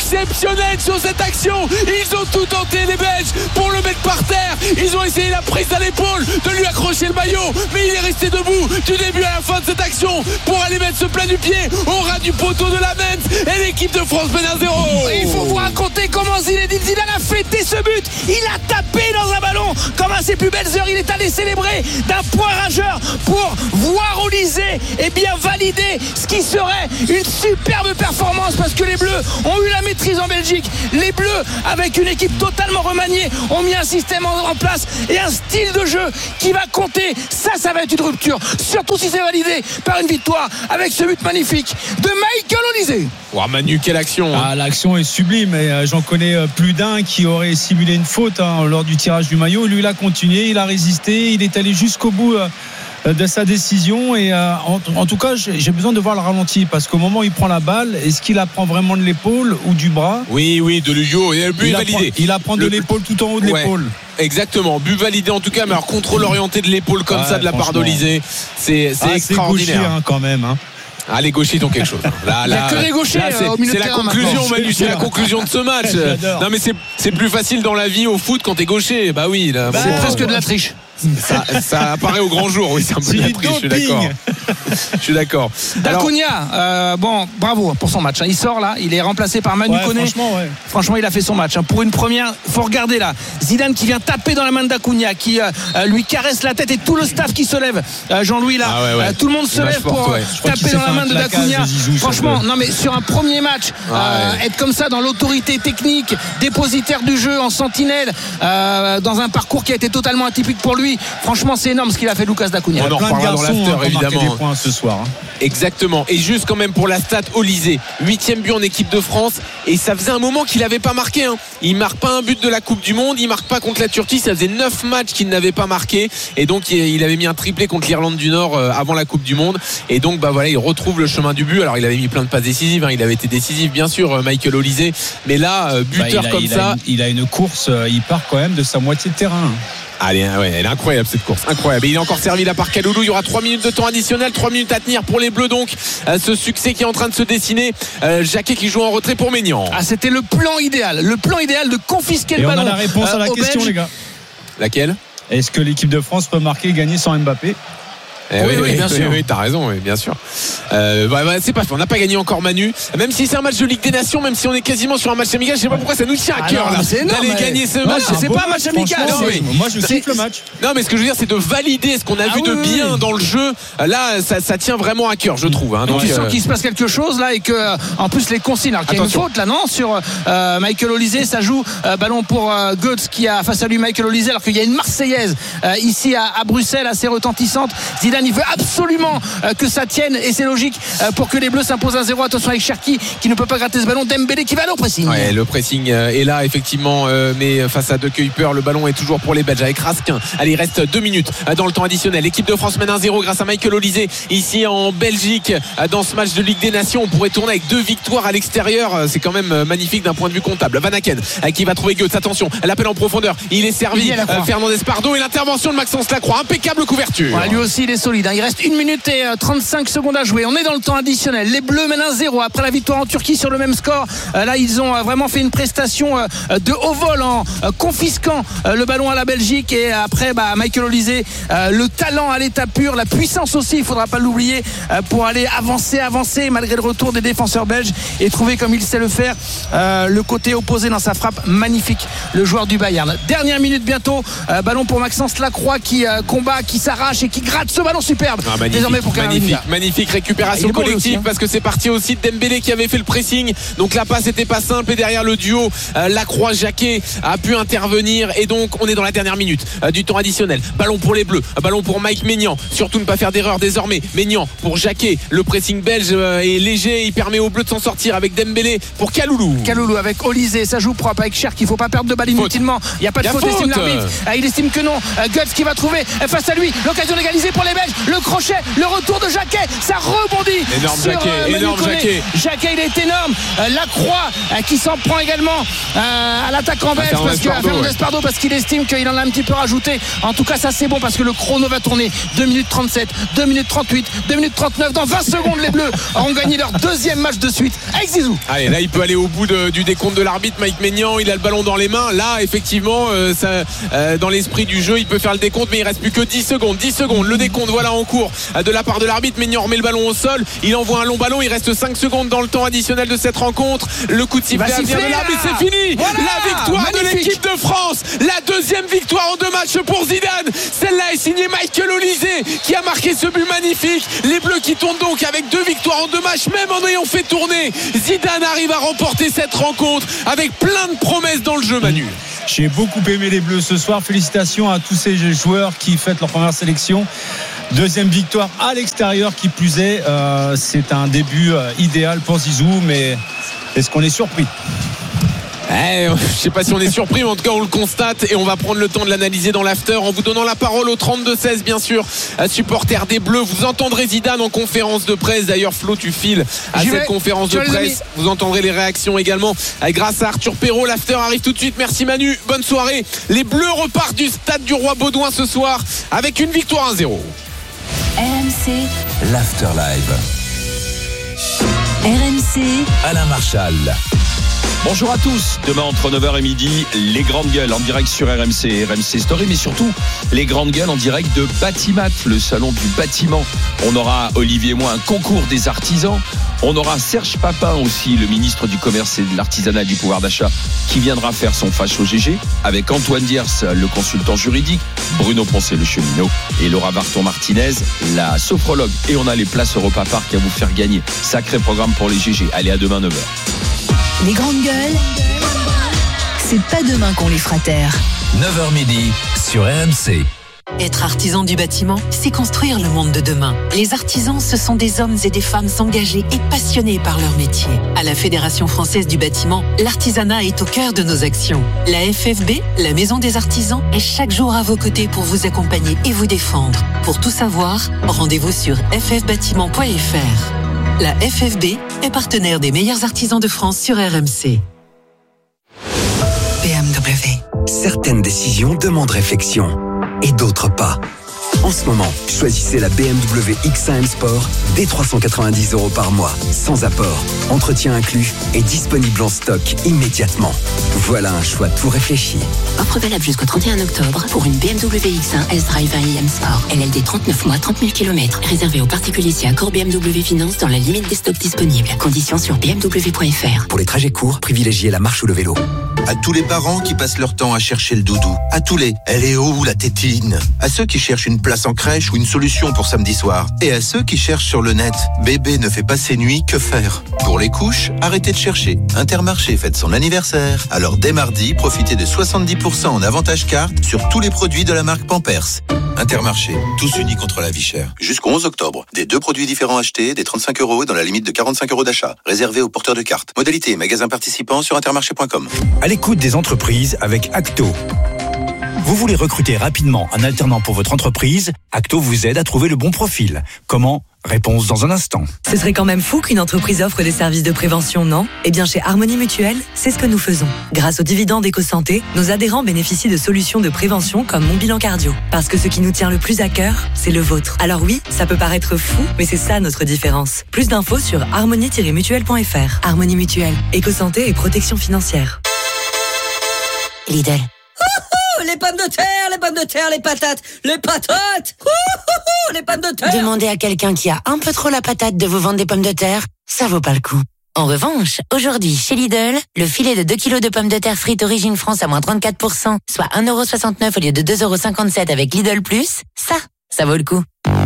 exceptionnelle sur cette action. Ils ont tout tenté les Belges pour le mettre par terre. Ils ont essayé la prise à l'épaule, de lui accrocher le maillot, mais il est resté debout du début à la fin de cette action pour aller mettre ce plat du pied au ras du poteau de la Metz, et l'équipe de France mène un zéro. Il faut vous raconter comment Zinedine Zidane a fêté ce but. Il a tapé dans un ballon comme à ses plus belles heures. Il est allé célébrer d'un point rageur pour voir Olysée et bien valider ce qui serait une superbe performance, parce que les Bleus ont eu la maîtrise en Belgique. Les Bleus, avec une équipe totalement remaniée, ont mis un système en, en place et un style de jeu qui va compter. Ça, ça va être une rupture, surtout si c'est validé par une victoire avec ce but magnifique de Michael Olysée. Wow, Manu, quelle action hein. Ah, l'action est sublime, et euh, j'en connais euh, plus d'un qui aurait simulé une faute hein, lors du tirage du maillot. Lui, il a continué, il a résisté, il est allé jusqu'au bout euh, de sa décision, et euh, en, en tout cas j'ai besoin de voir le ralenti, parce qu'au moment où il prend la balle, est-ce qu'il la prend vraiment de l'épaule ou du bras? Oui, oui, de l'U et le but il est validé. Il la prend de le... l'épaule tout en haut de ouais. l'épaule. Exactement, but validé en tout cas, mais alors contrôle orienté de l'épaule comme ouais, ça de la part d'Olysée, c'est, c'est ah, extraordinaire. C'est gaucher hein, quand même hein. Ah, les gauchers ont quelque chose. Là, il n'y a que les gauchers là, c'est, euh, au milieu c'est de la terrain conclusion, maintenant. Manu, c'est la conclusion de ce match. Non, mais c'est, c'est plus facile dans la vie au foot quand t'es gaucher. Bah oui, là, bah, bon, c'est bon, presque bon. de la triche. Ça, ça apparaît au grand jour, oui, c'est un peu c'est de la du triche, je suis doping. d'accord. Je suis d'accord. Dacunia, euh, bon, bravo pour son match. Hein. Il sort là, il est remplacé par Manu ouais, Koné. Franchement, ouais. franchement, il a fait son match. Hein. Pour une première, faut regarder là. Zidane qui vient taper dans la main de Dacunia, qui euh, lui caresse la tête, et tout le staff qui se lève. Euh, Jean-Louis là, ah ouais, ouais. Euh, tout le monde se Image lève forte, pour ouais. taper dans la main de Dacunia. Zizou, franchement, non mais sur un premier match, euh, ouais. être comme ça dans l'autorité technique, dépositaire du jeu, en sentinelle, euh, dans un parcours qui a été totalement atypique pour lui. Franchement, c'est énorme ce qu'il a fait Lucas Dacunia. On en reparlera dans l'after hein, évidemment. Des points ce soir. Hein. Exactement. Et juste quand même pour la stat, Olysée, huitième but en équipe de France, et ça faisait un moment qu'il n'avait pas marqué. Hein. Il marque pas un but de la Coupe du Monde, il marque pas contre la Turquie. Ça faisait neuf matchs qu'il n'avait pas marqué, et donc il avait mis un triplé contre l'Irlande du Nord avant la Coupe du Monde. Et donc bah voilà, il retrouve le chemin du but. Alors il avait mis plein de passes décisives, hein. Il avait été décisif bien sûr, Michael Olysée, mais là buteur bah, il a, comme il ça. A une, il a une course, il part quand même de sa moitié de terrain. Allez, ouais, elle est incroyable cette course, incroyable. Et il est encore servi là par Kaloulou. Il y aura trois minutes de temps additionnel, trois minutes à tenir pour les Bleus, donc euh, ce succès qui est en train de se dessiner. euh, Jacquet qui joue en retrait pour Maignan. Ah, c'était le plan idéal, le plan idéal de confisquer et le on ballon. On a la réponse euh, à la question, Belges. Les gars. Laquelle? Est-ce que l'équipe de France peut marquer et gagner sans Mbappé? Eh oui, oui, oui, bien oui, sûr. Oui, t'as raison, oui, bien sûr. Euh, bah, bah, c'est pas fait. On n'a pas gagné encore, Manu. Même si c'est un match de Ligue des Nations, même si on est quasiment sur un match amical, je sais pas pourquoi ça nous tient à Ah cœur non, là, c'est énorme, d'aller mais... gagner ce non, match. c'est pas un match amical. Non, c'est... mais... Moi, je kiffe le match. Non, mais ce que je veux dire, c'est de valider ce qu'on a ah, vu oui, de oui, bien oui. dans le jeu. Là, ça, ça tient vraiment à cœur, je trouve. Hein. Donc, Donc, tu euh... sens qu'il se passe quelque chose là, et que en plus les consignes. Alors qu'il y a une faute là, non, sur euh, Michael Olysée. Ça joue euh, ballon pour euh, Goetz qui a face à lui Michael Olysée, alors qu'il y a une Marseillaise euh, ici à, à Bruxelles assez retentissante. Zidane, il veut absolument euh, que ça tienne, et c'est logique euh, pour que les Bleus s'imposent un zéro. Attention avec Cherki qui ne peut pas gratter ce ballon. Dembélé qui va aller au pressing. Ouais, le pressing est là effectivement, euh, mais face à De Kuyper, le ballon est toujours pour les Belges avec Raskin. Allez, il reste deux minutes dans le temps additionnel. L'équipe de France mène un zéro grâce à Michael Olysée ici en Belgique. Dans ce match de Ligue des Nations, on pourrait tourner avec deux victoires à l'extérieur. C'est quand même magnifique d'un point de vue comptable. Van Aken qui va trouver Goetz. Attention, l'appel en profondeur. Il est servi. Il euh, Fernandez Pardo, et l'intervention de Maxence Lacroix. Impeccable couverture. Ouais, lui aussi il est solide. Hein. Il reste une minute et trente-cinq secondes à jouer. On est dans le temps additionnel. Les Bleus mènent un zéro après la victoire en Turquie sur le même score. Euh, là, ils ont euh, vraiment fait une prestation euh, de haut vol en euh, confisquant euh, le ballon à la Belgique. Et après, bah, Michael Olysée, euh, le talent à l'état pur, la puissance aussi, il faudra pas l'oublier, euh, pour aller avancer, avancer malgré le retour des défenseurs belges, et trouver comme il sait le faire euh, le côté opposé dans sa frappe magnifique, le joueur du Bayern. Dernière minute bientôt, euh, ballon pour Maxence Lacroix qui euh, combat, qui s'arrache et qui gratte ce ballon superbe. Ah, magnifique, désormais pour magnifique, magnifique récupération bon collective, aussi, hein. Parce que c'est parti aussi de Dembélé qui avait fait le pressing, donc la passe n'était pas simple, et derrière le duo euh, Lacroix Jacquet a pu intervenir, et donc on est dans la dernière minute euh, du temps additionnel. Ballon pour les Bleus, ballon pour Mike Maignan, surtout ne pas faire d'erreur désormais. Maignan pour Jacquet, le pressing belge euh, est léger, il permet aux Bleus de s'en sortir avec Dembélé pour Kaloulou. Kaloulou avec Olysée, ça joue propre avec Cher, qu'il faut pas perdre de balle inutilement. Il n'y a pas de y a faute, faute. estime l'arbitre. Il estime que non. Goetz qui va trouver face à lui l'occasion d'égaliser pour les Belges. belge, le crochet, le retour de Jacquet, ça rebondit. Énorme sur, Jacquet, euh, énorme Jacquet. Jacquet, il est énorme. Euh, Lacroix euh, qui s'en prend également euh, à l'attaquant belge Fernandez parce que Pardo, Fernandez ouais. Pardo parce qu'il estime qu'il en a un petit peu rajouté. En tout cas, ça c'est bon parce que le chrono va tourner. deux minutes trente-sept, deux minutes trente-huit, deux minutes trente-neuf. Dans vingt secondes, les Bleus ont gagné leur deuxième match de suite avec Zizou. Allez, là il peut aller au bout de, du décompte de l'arbitre Mike Maignan, il a le ballon dans les mains. Là effectivement euh, ça, euh, dans l'esprit du jeu il peut faire le décompte, mais il reste plus que dix secondes. dix secondes, le décompte voilà en cours euh, de la part de l'arbitre. Maignan remet le ballon au sol, il envoie un long ballon, il reste cinq secondes dans le temps additionnel de cette rencontre. Le coup de sifflet à venir de l'arbitre, c'est fini. Voilà, la victoire magnifique. de l'équipe de France, la deuxième victoire en deux matchs pour Zidane. Celle-là est signée Michael Olysée qui a marqué ce but magnifique. Les Bleus qui tournent donc avec deux victoires en deux matchs, même en ayant fait tourner. Zidane arrive à remporter cette rencontre avec plein de promesses dans le jeu, Manu. J'ai beaucoup aimé les Bleus ce soir. Félicitations à tous ces joueurs qui fêtent leur première sélection. Deuxième victoire à l'extérieur qui plus est. Euh, c'est un début euh, idéal pour Zizou, mais est-ce qu'on est surpris ? Eh, je ne sais pas si on est surpris, mais en tout cas on le constate et on va prendre le temps de l'analyser dans l'after en vous donnant la parole au trente-deux seize bien sûr, supporters des Bleus. Vous entendrez Zidane en conférence de presse. D'ailleurs Flo, tu files à J'y cette vais. conférence de Tu presse. Vous entendrez les réactions également grâce à Arthur Perrault. L'after arrive tout de suite. Merci Manu, bonne soirée. Les Bleus repartent du stade du Roi Baudouin ce soir avec une victoire un zéro. R M C, L'After Live. R M C, Alain Marchal. Bonjour à tous, demain entre neuf heures et midi, les grandes gueules en direct sur R M C, R M C Story, mais surtout les grandes gueules en direct de Batimat, le salon du bâtiment. On aura Olivier et moi un concours des artisans. On aura Serge Papin aussi, le ministre du Commerce et de l'Artisanat et du Pouvoir d'achat, qui viendra faire son fâche au G G, avec Antoine Diers, le consultant juridique, Bruno Poncet, le cheminot, et Laura Varton-Martinez, la sophrologue. Et on a les places Europa Park à vous faire gagner. Sacré programme pour les G G. Allez, à demain neuf heures. les grandes gueules, c'est pas demain qu'on les fera taire. neuf heures midi sur R M C. Être artisan du bâtiment, c'est construire le monde de demain. Les artisans, ce sont des hommes et des femmes engagés et passionnés par leur métier. À la Fédération française du bâtiment, l'artisanat est au cœur de nos actions. La F F B, la Maison des artisans, est chaque jour à vos côtés pour vous accompagner et vous défendre. Pour tout savoir, rendez-vous sur f f bâtiment point f r. La F F B est partenaire des meilleurs artisans de France sur R M C. B M W. Certaines décisions demandent réflexion et d'autres pas. En ce moment, choisissez la B M W X un M Sport dès trois cent quatre-vingt-dix euros par mois, sans apport, entretien inclus et disponible en stock immédiatement. Voilà un choix tout réfléchi. Offre valable jusqu'au trente et un octobre pour une B M W X un S-Drive un i M Sport. L L D trente-neuf mois, trente mille kilomètres. Réservé aux particuliers si accord B M W Finance dans la limite des stocks disponibles. Conditions sur b m w point f r. Pour les trajets courts, privilégiez la marche ou le vélo. À tous les parents qui passent leur temps à chercher le doudou. À tous les « elle est où la tétine ?» À ceux qui cherchent une place en crèche ou une solution pour samedi soir. Et à ceux qui cherchent sur le net « bébé ne fait pas ses nuits, que faire ?» Pour les couches, arrêtez de chercher. Intermarché fête son anniversaire. Alors dès mardi, profitez de soixante-dix pour cent en avantage carte sur tous les produits de la marque Pampers. Intermarché, tous unis contre la vie chère. Jusqu'au onze octobre, des deux produits différents achetés, des trente-cinq euros dans la limite de quarante-cinq euros d'achat. Réservé aux porteurs de cartes. Modalité et magasins participants sur intermarché point com. À l'écoute des entreprises avec Acto. Vous voulez recruter rapidement un alternant pour votre entreprise? Acto vous aide à trouver le bon profil. Comment? Réponse dans un instant. Ce serait quand même fou qu'une entreprise offre des services de prévention, non? Eh bien, chez Harmonie Mutuelle, c'est ce que nous faisons. Grâce aux dividendes EcoSanté, nos adhérents bénéficient de solutions de prévention comme Mon Bilan Cardio. Parce que ce qui nous tient le plus à cœur, c'est le vôtre. Alors oui, ça peut paraître fou, mais c'est ça notre différence. Plus d'infos sur harmonie tiret mutuelle point f r. Harmonie Mutuelle, EcoSanté et protection financière. Lidl. Les pommes de terre, les pommes de terre, les patates, les patates, Ouhouhou, les pommes de terre. Demandez à quelqu'un qui a un peu trop la patate de vous vendre des pommes de terre, ça vaut pas le coup. En revanche, aujourd'hui, chez Lidl, le filet de deux kilos de pommes de terre frites Origine France à moins trente-quatre pour cent, soit un euro soixante-neuf au lieu de deux euros cinquante-sept avec Lidl Plus, ça, ça vaut le coup.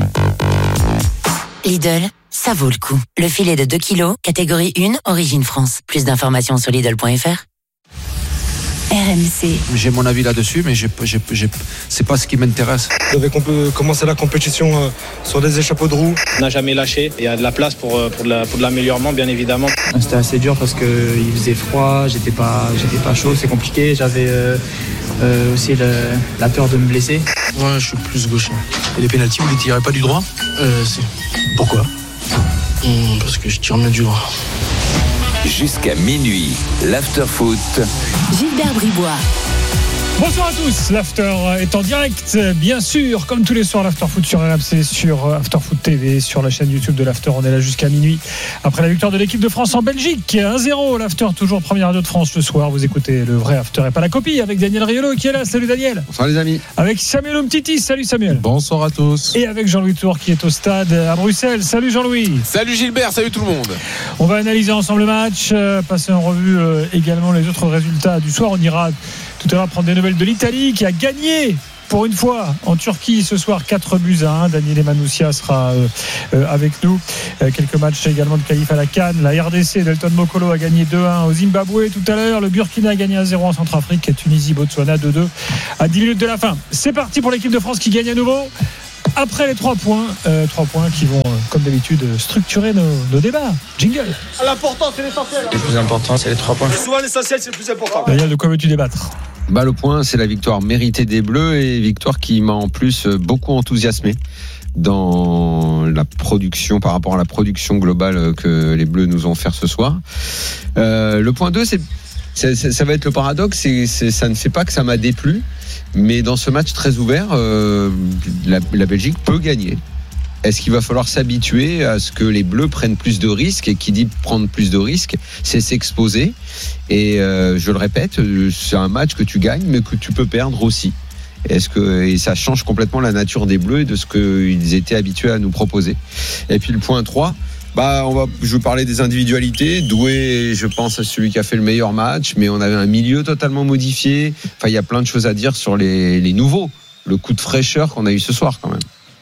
Lidl, ça vaut le coup. Le filet de deux kilos, catégorie un, Origine France. Plus d'informations sur Lidl point f r. R M C. J'ai mon avis là-dessus, mais j'ai, j'ai, j'ai, c'est pas ce qui m'intéresse. On devait comp- commencer la compétition euh, sur des échappeaux de roues. On n'a jamais lâché. Il y a de la place pour, pour, de, la, pour de l'améliorement, bien évidemment. C'était assez dur parce qu'il faisait froid, j'étais pas, j'étais pas chaud, c'est compliqué. J'avais euh, euh, aussi le, la peur de me blesser. Ouais, je suis plus gaucher. Et les pénaltys, vous les tirez pas du droit ? Euh, si. Pourquoi ? Hum, parce que je tire mieux du droit. Jusqu'à minuit, l'after-foot. Gilbert Bribois. Bonsoir à tous, l'After est en direct, bien sûr, comme tous les soirs, l'After Foot sur R M C, sur After Foot T V, sur la chaîne YouTube de l'After. On est là jusqu'à minuit. Après la victoire de l'équipe de France en Belgique, un zéro, l'After, toujours première radio de France le soir. Vous écoutez le vrai After et pas la copie, avec Daniel Riolo qui est là. Salut Daniel. Bonsoir les amis. Avec Samuel Umtiti. Salut Samuel. Bonsoir à tous. Et avec Jean-Louis Tour qui est au stade à Bruxelles. Salut Jean-Louis. Salut Gilbert, salut tout le monde. On va analyser ensemble le match, euh, passer en revue euh, également les autres résultats du soir. On ira tout à l'heure prendre des nouvelles de l'Italie qui a gagné pour une fois en Turquie ce soir quatre buts à un. Daniel Manoussia sera euh, euh, avec nous. Euh, quelques matchs également de qualif à la CAN. La R D C d'Elton Mokolo a gagné deux à un au Zimbabwe tout à l'heure. Le Burkina a gagné un zéro en Centrafrique. Et Tunisie, Botswana deux deux à dix minutes de la fin. C'est parti pour l'équipe de France qui gagne à nouveau. Après les trois points, euh, trois points qui vont, euh, comme d'habitude, structurer nos, nos débats. Jingle. L'important, c'est l'essentiel. Le plus important, c'est les trois points. Souvent, l'essentiel, c'est le plus important. Daniel, de quoi veux-tu débattre ? Bah, le point, c'est la victoire méritée des Bleus et victoire qui m'a en plus beaucoup enthousiasmé dans la production, par rapport à la production globale que les Bleus nous ont offert ce soir. Euh, le point deux, c'est, c'est, c'est, ça va être le paradoxe, c'est, c'est, ça ne fait pas que ça m'a déplu, mais dans ce match très ouvert, euh, la, la Belgique peut gagner. Est-ce qu'il va falloir s'habituer à ce que les Bleus prennent plus de risques ? Et qui dit prendre plus de risques, c'est s'exposer. Et euh, je le répète, c'est un match que tu gagnes, mais que tu peux perdre aussi. Est-ce que, et ça change complètement la nature des Bleus et de ce qu'ils étaient habitués à nous proposer. Et puis le point trois, bah, on va, je vais parler des individualités. Doué, je pense, à celui qui a fait le meilleur match, mais on avait un milieu totalement modifié. Enfin, il y a plein de choses à dire sur les, les nouveaux. Le coup de fraîcheur qu'on a eu ce soir quand même.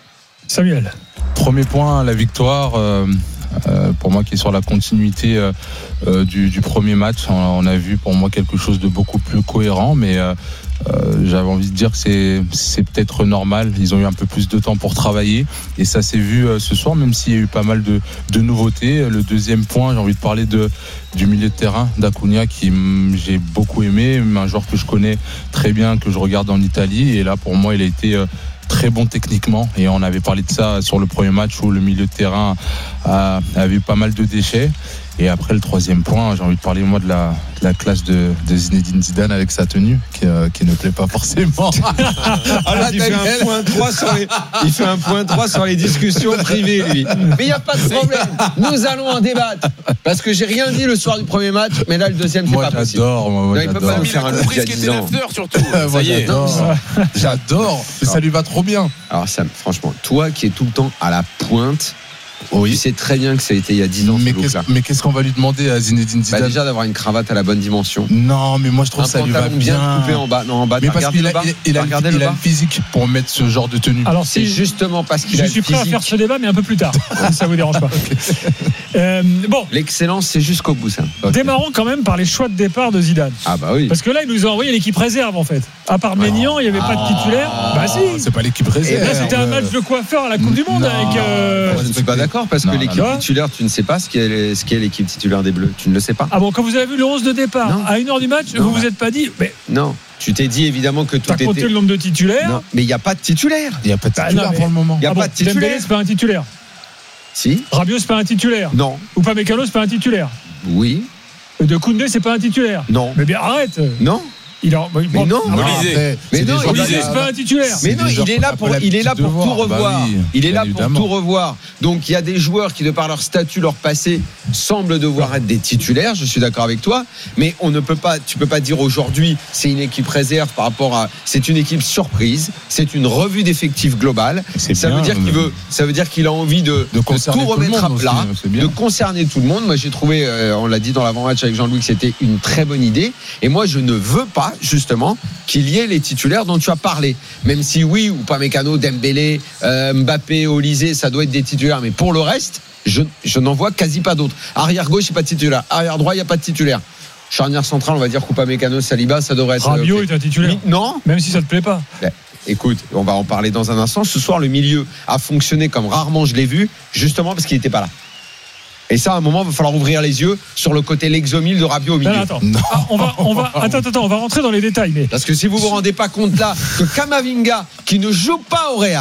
Samuel. Premier point, la victoire. Euh, euh, pour moi, qui est sur la continuité euh, euh, du, du premier match. On, on a vu pour moi quelque chose de beaucoup plus cohérent, mais euh, euh, j'avais envie de dire que c'est, c'est peut-être normal. Ils ont eu un peu plus de temps pour travailler et ça s'est vu euh, ce soir, même s'il y a eu pas mal de, de nouveautés. Le deuxième point, j'ai envie de parler de, du milieu de terrain d'Acuna qui m- j'ai beaucoup aimé, un joueur que je connais très bien, que je regarde en Italie, et là pour moi il a été euh, très bon techniquement, et on avait parlé de ça sur le premier match où le milieu de terrain a, avait eu pas mal de déchets. Et après le troisième point, j'ai envie de parler moi de la, de la classe de, de Zinedine Zidane avec sa tenue qui, euh, qui ne plaît pas forcément. Alors, il fait un point trois sur les, il fait un point trois sur les discussions privées, lui. Mais il n'y a pas de problème, nous allons en débattre, parce que j'ai rien dit le soir du premier match, mais là le deuxième c'est moi, pas possible. Moi, moi, non, il peut pas nous faire un look il y a dix ans. surtout. Ça y est. J'adore, j'adore. Mais ça lui va trop bien. Alors Sam, franchement, toi qui es tout le temps à la pointe, oui. Tu sais très bien que ça a été il y a dix ans. Mais, qu'est-ce, mais qu'est-ce qu'on va lui demander à Zinedine Zidane ? Bah déjà d'avoir une cravate à la bonne dimension. Non, mais moi je trouve un ça lui va bien. bien coupé en bas. Non, en bas. Mais parce qu'il a, il, il a, il a le, le physique pour mettre ce genre de tenue. Alors c'est si, justement parce qu'il je a le suis prêt physique. à faire ce débat, mais un peu plus tard, si ça vous dérange pas. Okay. Euh, bon. L'excellence, c'est jusqu'au bout, ça. Okay. Démarrons quand même par les choix de départ de Zidane. Ah bah oui. Parce que là, il nous a envoyé l'équipe réserve en fait. À part Maignan, il n'y avait ah, pas de titulaire. Bah si. C'est pas l'équipe réserve. Et là, c'était un match de coiffeur à la Coupe du Monde non, avec. Euh... Je ne suis pas d'accord parce non, que l'équipe non. titulaire, tu ne sais pas ce qu'est, ce qu'est l'équipe titulaire des Bleus. Tu ne le sais pas. Ah bon, quand vous avez vu le onze de départ non. à une heure du match, non, vous bah. vous êtes pas dit. Mais... Non. Tu t'es dit évidemment que tout T'as était. T'as compté le nombre de titulaires. Non, mais il n'y a pas de titulaire. Il n'y a pas de titulaire bah, non, pour le moment. Il n'y a ah pas bon, de titulaire. Dembélé, c'est pas un titulaire. Si. Rabiot, c'est pas un titulaire. Non. Ou Upamecano, c'est pas un titulaire. Oui. De Koundé, c'est pas un titulaire. Non. Mais bien arrête. Non. Il a, mais non, non Olysée. mais non, Olysée, c'est pas un titulaire. Mais non, il est là pour, il est là pour tout revoir. Il est là pour tout revoir. Donc il y a des joueurs qui, de par leur statut, leur passé, semblent devoir être des titulaires. Je suis d'accord avec toi, mais on ne peut pas, tu peux pas dire aujourd'hui, c'est une équipe réserve par rapport à, c'est une équipe surprise, c'est une revue d'effectifs globale. Ça bien, veut dire qu'il veut, ça veut dire qu'il a envie de, de, de tout remettre à plat, aussi, de concerner tout le monde. Moi, j'ai trouvé, euh, on l'a dit dans l'avant-match avec Jean-Louis, que c'était une très bonne idée. Et moi, je ne veux pas justement qu'il y ait les titulaires dont tu as parlé, même si oui, ou Upamecano, Dembélé, euh, Mbappé, Olysée, ça doit être des titulaires, mais pour le reste je, je n'en vois quasi pas d'autres. Arrière gauche, il n'y a pas de titulaire, arrière droit, il n'y a pas de titulaire, charnière centrale, on va dire Upamecano, Saliba, ça devrait être Rabiot okay. est un titulaire. Mi- non, même si ça te plaît pas. Écoute, on va en parler dans un instant. Ce soir, le milieu a fonctionné comme rarement je l'ai vu, justement parce qu'il n'était pas là. Et ça, à un moment, il va falloir ouvrir les yeux sur le côté l'exomile de Rabiot au milieu. Non, attends. Non. Ah, on va, on va, attends, attends, on va rentrer dans les détails. Mais... Parce que si vous vous rendez pas compte là que Kamavinga, qui ne joue pas au Real,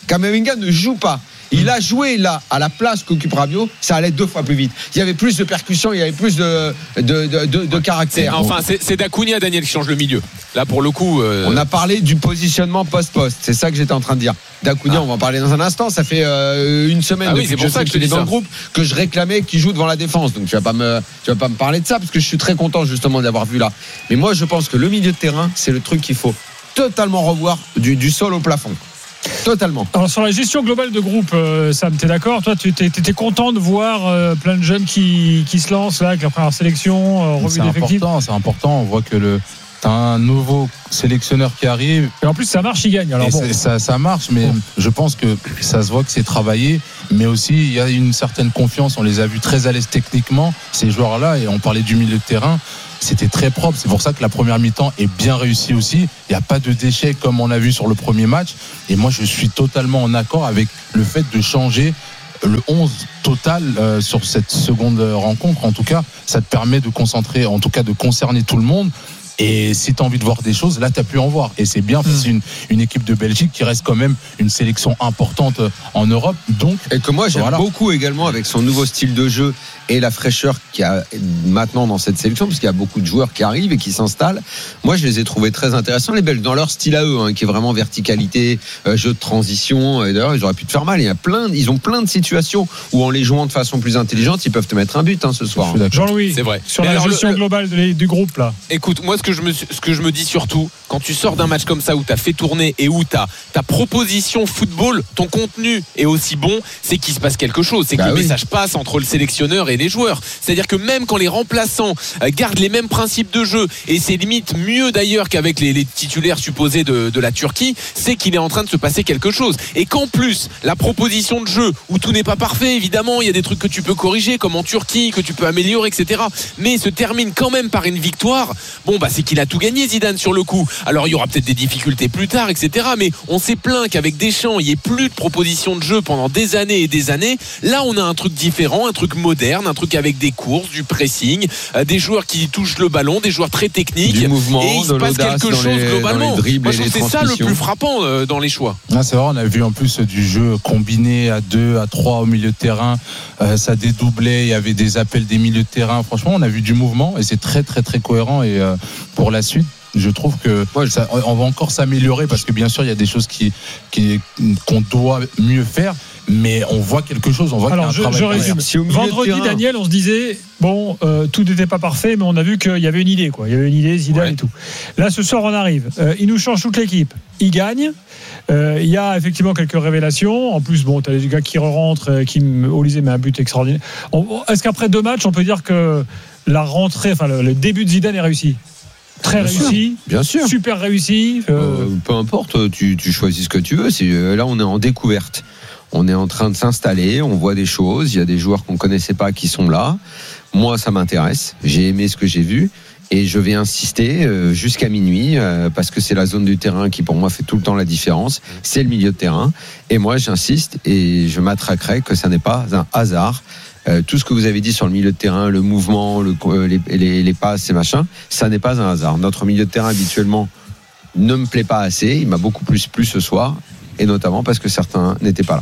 Kamavinga ne joue pas. Il a joué là à la place qu'occupe Rabiot, ça allait deux fois plus vite. Il y avait plus de percussion, il y avait plus de, de, de, de, de caractère. C'est, enfin, c'est, c'est Dacunia, Daniel, qui change le milieu. Là, pour le coup. Euh... On a parlé du positionnement post-post. C'est ça que j'étais en train de dire. Dacunia, ah. on va en parler dans un instant. Ça fait euh, une semaine ah oui, c'est pour ça que je dis dans ça. le groupe que je réclamais qu'il joue devant la défense. Donc tu vas pas me, tu vas pas me parler de ça parce que je suis très content justement d'avoir vu là. Mais moi, je pense que le milieu de terrain, c'est le truc qu'il faut totalement revoir du, du sol au plafond. Totalement. Alors sur la gestion globale de groupe, euh, Sam, t'es d'accord? Toi, tu étais content de voir euh, plein de jeunes qui, qui se lancent là avec la première sélection, euh, revue d'effectifs. C'est important, c'est important. On voit que le t'as un nouveau sélectionneur qui arrive. Et en plus, ça marche, il gagne. Alors bon. ça, ça marche, mais bon. Je pense que ça se voit que c'est travaillé. Mais aussi, il y a une certaine confiance. On les a vus très à l'aise techniquement, ces joueurs-là. Et on parlait du milieu de terrain. C'était très propre. C'est pour ça que la première mi-temps est bien réussie aussi. Il n'y a pas de déchets comme on a vu sur le premier match. Et moi, je suis totalement en accord avec le fait de changer le onze total euh, sur cette seconde rencontre. En tout cas, ça te permet de concentrer, en tout cas de concerner tout le monde. Et si tu as envie de voir des choses, là, tu as pu en voir. Et c'est bien, mmh. c'est une, une équipe de Belgique qui reste quand même une sélection importante en Europe. Donc, et que moi, j'aime voilà. beaucoup également avec son nouveau style de jeu et la fraîcheur qu'il y a maintenant dans cette sélection, parce qu'il y a beaucoup de joueurs qui arrivent et qui s'installent. Moi, je les ai trouvés très intéressants, les Belges, dans leur style à eux, hein, qui est vraiment verticalité, euh, jeu de transition. Et d'ailleurs, ils auraient pu te faire mal. Il y a plein, ils ont plein de situations où, en les jouant de façon plus intelligente, ils peuvent te mettre un but hein, ce soir. Jean-Louis, c'est vrai. Sur Mais la gestion le, globale de, du groupe, là. Écoute, moi, ce que je me, ce que je me dis surtout, quand tu sors d'un match comme ça où tu as fait tourner et où ta ta proposition football, ton contenu est aussi bon, c'est qu'il se passe quelque chose. C'est que bah le oui. message passe entre le sélectionneur et les joueurs. C'est-à-dire que même quand les remplaçants gardent les mêmes principes de jeu, et c'est limite mieux d'ailleurs qu'avec les, les titulaires supposés de, de la Turquie, c'est qu'il est en train de se passer quelque chose. Et qu'en plus, la proposition de jeu, où tout n'est pas parfait, évidemment, il y a des trucs que tu peux corriger, comme en Turquie, que tu peux améliorer, et cetera. Mais se termine quand même par une victoire. Bon, bah, c'est qu'il a tout gagné, Zidane, sur le coup. Alors, il y aura peut-être des difficultés plus tard, et cetera. Mais on s'est plaint qu'avec Deschamps, il n'y ait plus de proposition de jeu pendant des années et des années. Là, on a un truc différent, un truc moderne, un truc avec des courses, du pressing, euh, des joueurs qui touchent le ballon, des joueurs très techniques, du mouvement, et il se passe quelque chose les, globalement. Dribbles, moi je trouve que c'est ça le plus frappant euh, dans les choix. Ah, c'est vrai, on a vu en plus du jeu combiné à deux, à trois au milieu de terrain, euh, ça dédoublait, il y avait des appels des milieux de terrain. Franchement, on a vu du mouvement et c'est très très très cohérent. Et euh, pour la suite, je trouve que ça, on va encore s'améliorer parce que bien sûr il y a des choses qui, qui qu'on doit mieux faire, mais on voit quelque chose, on voit Alors, qu'il y a un je, travail. je résume. Si Vendredi, terrain... Daniel, on se disait bon, euh, tout n'était pas parfait, mais on a vu qu'il y avait une idée, quoi. Il y avait une idée, Zidane ouais. et tout. Là, ce soir, on arrive. Euh, il nous change toute l'équipe. Il gagne. Euh, il y a effectivement quelques révélations. En plus, bon, t'as des gars qui rentrent, euh, qui Olysée met un but extraordinaire. On, est-ce qu'après deux matchs, on peut dire que la rentrée, enfin le, le début de Zidane est réussi? Très bien réussi, sûr, bien sûr, super réussi. Euh... Euh, peu importe, tu, tu choisis ce que tu veux. C'est, là, on est en découverte. On est en train de s'installer, on voit des choses. Il y a des joueurs qu'on connaissait pas qui sont là. Moi, ça m'intéresse. J'ai aimé ce que j'ai vu. Et je vais insister jusqu'à minuit parce que c'est la zone du terrain qui pour moi fait tout le temps la différence. C'est le milieu de terrain. Et moi j'insiste et je m'attraquerai que ça n'est pas un hasard. Euh, tout ce que vous avez dit sur le milieu de terrain, le mouvement, le, euh, les, les, les passes et machin, ça n'est pas un hasard. Notre milieu de terrain habituellement ne me plaît pas assez. Il m'a beaucoup plus plu ce soir et notamment parce que certains n'étaient pas là.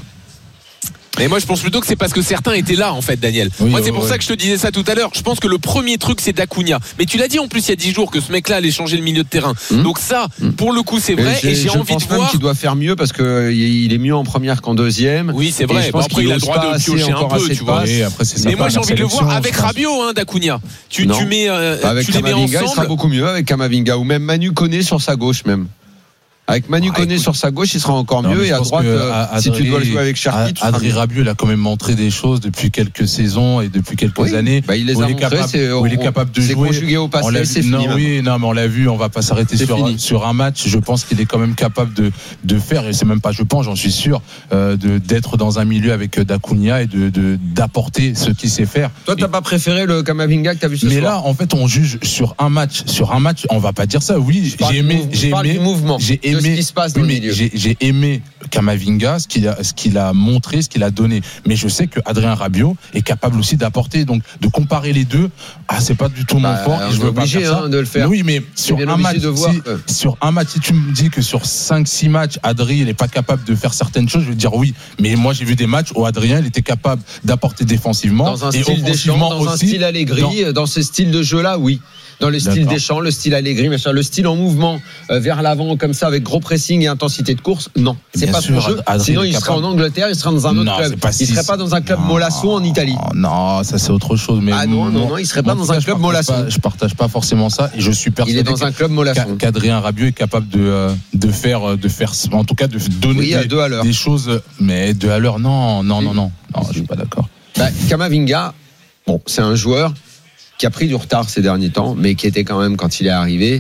Mais moi je pense plutôt que c'est parce que certains étaient là en fait, Daniel. Oui, moi c'est pour ouais. ça que je te disais ça tout à l'heure. Je pense que le premier truc c'est Dacunia. Mais tu l'as dit en plus il y a dix jours que ce mec-là allait changer le milieu de terrain. Mmh. Donc ça, pour le coup c'est vrai. Et, et j'ai je envie pense de voir qu'il doit faire mieux parce que il est mieux en première qu'en deuxième. Oui c'est vrai. Bon, après il a le droit de piocher un peu, tu vois. Et après, c'est mais moi j'ai envie de le voir avec Rabiot, hein, Dacunia. Tu, tu mets, euh, avec tu les mets ensemble. Il sera beaucoup mieux avec Kamavinga ou même Manu Koné sur sa gauche même. Avec Manu ah, Koné sur sa gauche, il sera encore non, mieux. Et à droite, euh, si tu dois le jouer avec Cherki, tu Adrien Rabiot, il a quand même montré des choses depuis quelques saisons et depuis quelques oui, années. Bah, il les a montré, capable, c'est, où il est capable de c'est jouer. Conjugué au passé, c'est fini. Non, oui, non, mais on l'a vu, on va pas s'arrêter sur, sur un match. Je pense qu'il est quand même capable de, de faire, et c'est même pas je pense, j'en suis sûr, euh, de, d'être dans un milieu avec Dacunia et de, de, d'apporter ce qu'il sait faire. Toi, t'as et, pas préféré le Kamavinga que t'as vu ce mais soir? Mais là, en fait, on juge sur un match. Sur un match, on va pas dire ça. Oui, j'ai aimé, j'ai aimé, j'ai de ce aimé, qui se passe dans oui, le mais milieu. j'ai, j'ai aimé Camavinga, ce qu'il a, ce qu'il a montré, ce qu'il a donné. Mais je sais que Adrien Rabiot est capable aussi d'apporter. Donc, de comparer les deux, ah, c'est pas du tout Bah, mon fort. on Et je est veux pas obligé, faire ça. hein, de le faire. Mais oui, mais sur bien un obligé match, de voir si, que- sur un match, si tu me dis que sur cinq six matchs, Adrien, il est pas capable de faire certaines choses, je vais te dire oui. Mais moi, j'ai vu des matchs où Adrien, il était capable d'apporter défensivement. Dans un et style Deschamps, offensivement dans un aussi. style Allegri, dans... dans ce style de jeu-là, oui. Dans le style D'accord. Deschamps, le style Allegri, machin, le style en mouvement euh, vers l'avant comme ça avec gros pressing et intensité de course, non, c'est Bien pas sûr, son jeu. Adrien Sinon, est il serait capable. en Angleterre, il serait dans un autre Non, club. c'est pas Il si- serait pas dans un club Non. Molasso en Italie. Non, ça c'est autre chose. Mais Ah non, non, moi- non, il serait pas en dans tout un cas, je club partage mollasson. pas- Je partage pas forcément ça et je suis persuadé Il est dans un club mollasson. qu'a- qu'Adrien Rabiot est capable de euh, de faire de faire en tout cas de donner Oui, à des, deux à l'heure. des choses. Mais deux à l'heure, non, non, non, non, non, je suis pas d'accord. Bah, Camavinga, bon, c'est un joueur qui a pris du retard ces derniers temps, mais qui était quand même, quand il est arrivé,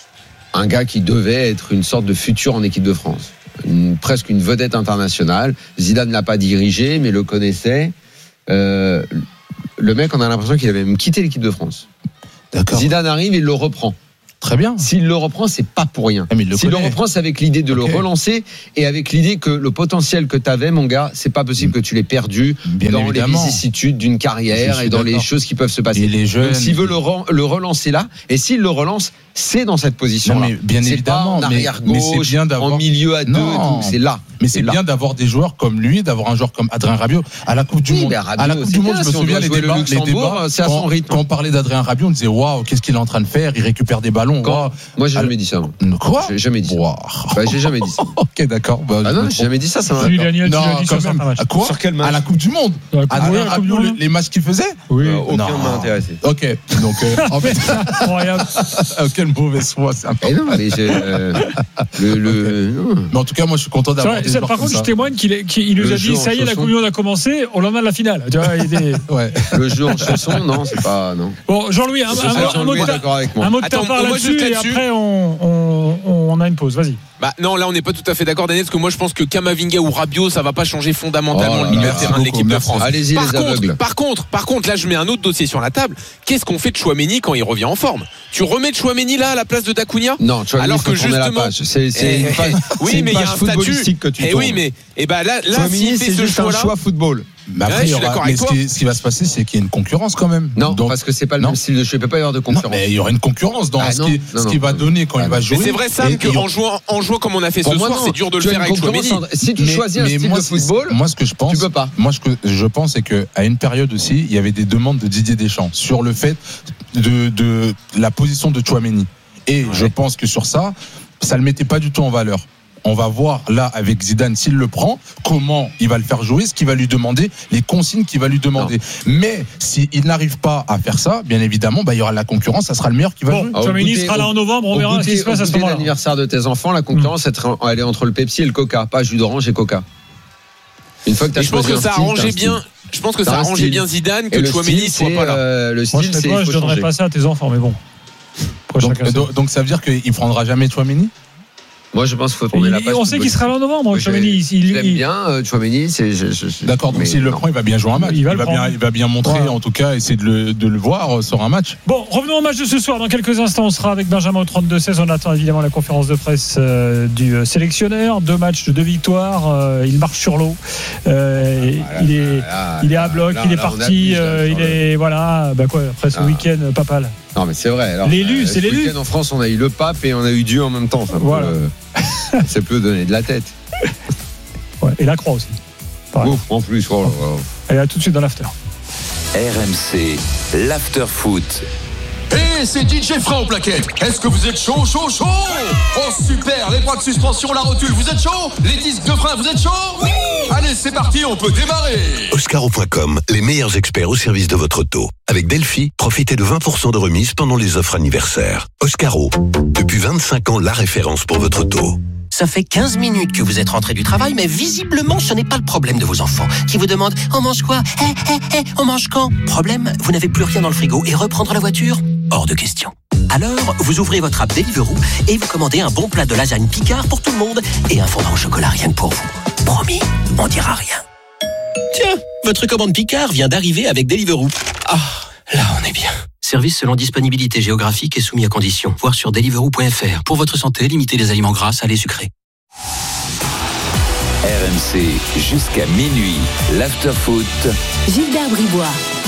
un gars qui devait être une sorte de futur en équipe de France. Une, presque une vedette internationale. Zidane ne l'a pas dirigé, mais le connaissait. Euh, le mec, on a l'impression qu'il avait même quitté l'équipe de France. D'accord. Zidane arrive, il le reprend. Très bien. S'il le reprend, c'est pas pour rien. Ah, mais il le S'il le connaît. reprend, c'est avec l'idée de Ok. le relancer et avec l'idée que le potentiel que tu avais, mon gars, c'est pas possible que tu l'aies perdu Bien dans évidemment. les vicissitudes d'une carrière Je suis et dans les d'accord. choses qui peuvent se passer. Et les jeunes- Donc, s'il veut le, ren- le relancer là, et s'il le relance, c'est dans cette position-là. Non, mais bien c'est évidemment, pas en mais- arrière mais c'est gauche, bien d'avoir- en milieu à deux, Non. et tout. C'est là. Mais c'est là. bien d'avoir des joueurs comme lui, d'avoir un joueur comme Adrien Rabiot à la Coupe du Oui, Monde. mais Rabiot, à la Coupe c'est du Monde, bien, je me si on souviens doit les jouer le débats, les Luxembourg, débats, c'est à quand, son rythme. quand on parlait d'Adrien Rabiot, on disait waouh, qu'est-ce qu'il est en train de faire? Il récupère des ballons. Quand- Waouh. Moi, j'ai Alors- jamais dit ça. moi. Quoi? J'ai jamais dit ça. Waouh. Bah, j'ai jamais dit ça. Ok, d'accord. Bah, Ah je non, me j'ai trompe. jamais dit ça. Ça m'a. Oui, Daniel, tu Non, l'as dit quand sur même. certains matchs. À quoi? Sur quel match? À la Coupe du Monde. Dans la Coupe Adrien du Monde, la Coupe du Rabiot, Monde. les, les matchs qu'il faisait? Oui. Euh, aucun Non. m'a intéressé. Ok. Donc, euh, en fait, Incroyable. quelle mauvaise foi, c'est Eh non, mais j'ai, euh, le, le, non. Mais en tout cas, moi, je suis content C'est d'avoir vrai, des ça, joueurs par comme contre, je ça. témoigne qu'il est- qu'il nous Le a jeu dit en ça y est, la chausson. Coupe du Monde a commencé au lendemain de la finale. Tu vois, il était- Ouais. Le jeu en chanson, non, c'est pas. Non. Bon, Jean-Louis, un, Je sais un, pas, un mot Jean-Louis de est ta- d'accord avec moi. un mot de ta Attends, part moi, là-dessus juste et là-dessus. après on, on, on a une pause. Vas-y. Bah non, là on n'est pas tout à fait d'accord, Daniel, parce que moi je pense que Camavinga ou Rabiot, ça va pas changer fondamentalement Oh là le milieu là, de terrain de beaucoup, l'équipe de merci. France. Allez-y, par les contre, aveugles. par contre, par contre, là je mets un autre dossier sur la table. Qu'est-ce qu'on fait de Chouameni quand il revient en forme? Tu remets Chouameni là à la place de Dacunia? Non, tu vois, Alors il faut que tourner justement, la page. C'est, c'est Eh, une page, oui, c'est une mais il y a page un statut. footballistique que tu Eh tournes. oui, mais et bah là, là, Chouameni, s'il fait c'est ce juste un choix-là, choix football. Mais après, Ouais, je il y suis aura- d'accord mais avec ce, toi. qui, ce qui va se passer, c'est qu'il y a une concurrence quand même. Non, Donc, parce que c'est pas le non. même style de jeu. Il peut pas y avoir de non, concurrence. mais il y aura une concurrence dans Ah, ce non, qui, non, ce qu'il non. va donner quand Ah, il va non. jouer. mais c'est vrai, Sam, Et- et- qu'en jouant, en jouant comme on a fait Pour ce moi, soir, non. c'est dur de le Tu as faire une avec concurrence Chouameni. entre- Si tu Mais- choisis un mais style moi, de c'est- football, moi, ce que je pense, tu peux pas. Moi, ce que je pense, c'est qu'à une période aussi, il y avait des demandes de Didier Deschamps sur le fait de, de la position de Chouameni. Et je pense que sur ça, ça le mettait pas du tout en valeur. On va voir là avec Zidane s'il le prend, comment il va le faire jouer, ce qu'il va lui demander, les consignes qu'il va lui demander. Mais s'il n'arrive pas à faire ça, bien évidemment, bah, il y aura la concurrence, ça sera le meilleur qui va Bon, jouer. Ah, au Chouameni goûter- sera là en novembre, on Au verra ce goûter- qui se passe au à ce goûter moment-là. l'anniversaire de tes enfants, la concurrence, elle est entre le Pepsi et le Coca, pas jus d'orange et Coca. Une fois que tu as Et je pense choisi que un ça style, arrangeait t'as un bien. Je pense que T'as ça un arrangeait style. bien Zidane Et que le Chouameni style, soit c'est, pas là. euh, le Moi, style, je serais c'est toi, il je faut donnerais changer. pas ça à tes enfants, mais bon. Après, Donc, chacun donc, donc ça veut dire qu'il prendra jamais Chouameni? Moi, je pense qu'il faut son- tourner la Il- page. On sait qu'il sera là en novembre, Oui, Chouameni. Il- il- Je l'aime il- bien, euh, Chouameni, c'est. je- je- je- D'accord, donc mais s'il le non. prend, il va bien jouer un match. Il va le va, bien, prendre. il va bien montrer, Voilà. en tout cas, essayer de le, de le voir sur un match. Bon, revenons au match de ce soir. Dans quelques instants, on sera avec Benjamin au trente-deux seize. On attend évidemment la conférence de presse euh, du euh, sélectionneur. Deux matchs, deux victoires. Euh, il marche sur l'eau. Euh, il est, Là, il est à bloc. là, il est là, on parti. abuse, là, euh, sur il le- est voilà. Bah quoi après ce Ah. week-end, euh, papal. Non, mais c'est vrai. alors, L'élu, euh, c'est ce l'élu. week-end, en France, on a eu le pape et on a eu Dieu en même temps. Ça peut, Voilà. euh, ça peut donner de la tête. Ouais, et la croix aussi. Pareil. Ouf, en plus. Oh, là là. Allez, à tout de suite dans l'after. R M C, l'after-foot. Et c'est D J Frein au plaquette. Est-ce que vous êtes chaud, chaud, chaud? Oh super, les bras de suspension, la rotule, vous êtes chaud? Les disques de frein, vous êtes chaud? Oui. Allez, c'est parti, on peut démarrer. Oscaro point com, les meilleurs experts au service de votre auto. Avec Delphi, profitez de vingt pour cent de remise pendant les offres anniversaires. Oscaro, depuis vingt-cinq ans, la référence pour votre auto. Ça fait quinze minutes que vous êtes rentré du travail, mais visiblement, ce n'est pas le problème de vos enfants, qui vous demandent « On mange quoi ? Hé, hé, hé, on mange quand ?» Problème, vous n'avez plus rien dans le frigo et reprendre la voiture ? Hors de question. Alors, vous ouvrez votre app Deliveroo et vous commandez un bon plat de lasagne Picard pour tout le monde et un fondant au chocolat rien que pour vous. Promis, on dira rien. Tiens, votre commande Picard vient d'arriver avec Deliveroo. Ah, là, on est bien. Service selon disponibilité géographique et soumis à conditions. Voir sur deliveroo point f r. Pour votre santé, limitez les aliments gras, salés, sucrés. R M C jusqu'à minuit. L'after-foot. Gilbert Bribois.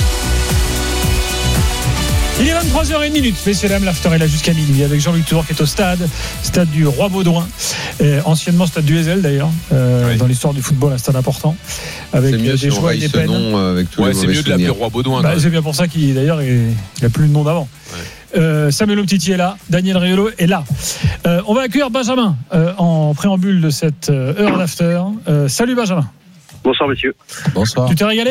Il est vingt-trois heures trente, messieurs dames, l'after est là jusqu'à minuit avec Jean-Luc Tour qui est au stade, stade du Roi Baudouin, euh, anciennement stade du Heysel d'ailleurs, euh, oui. Dans l'histoire du football, un stade important, avec c'est mieux des si joies et des peines. Nom, euh, avec tous ouais, les c'est mieux de l'appeler Roi Baudouin. Bah, c'est bien pour ça qu'il d'ailleurs il n'a plus le nom d'avant. Ouais. Euh, Samuel Umtiti est là, Daniel Riolo est là. Euh, on va accueillir Benjamin euh, en préambule de cette heure d'after. Euh, salut Benjamin. Bonsoir monsieur. Bonsoir. Tu t'es régalé ?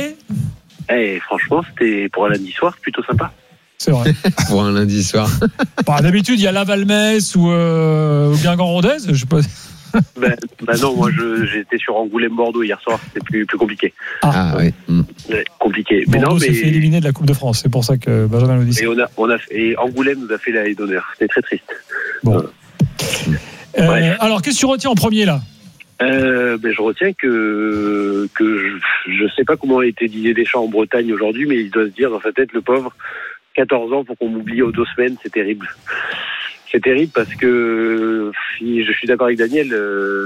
Eh, franchement, c'était pour un lundi soir plutôt sympa. C'est vrai. Pour un lundi soir. Bah, d'habitude, il y a Laval-Metz ou, euh, ou Guingamp-Rodez, je sais pas. ben, ben non, moi je, j'étais sur Angoulême-Bordeaux hier soir, c'était plus, plus compliqué. Ah, ah oui. Mmh. Ouais, compliqué. Bordeaux mais non, mais s'est fait éliminer de la Coupe de France, c'est pour ça que Benjamin le dit. Et, on a, on a, et Angoulême nous a fait la haie d'honneur, c'était très triste. Bon. Euh, euh, alors, qu'est-ce que tu retiens en premier là ? Euh, ben, je retiens que, que je ne sais pas comment a été Didier Deschamps en Bretagne aujourd'hui, mais il doit se dire dans sa tête, le pauvre, quatorze ans pour qu'on m'oublie aux deux semaines, c'est terrible. C'est terrible parce que si je suis d'accord avec Daniel, euh,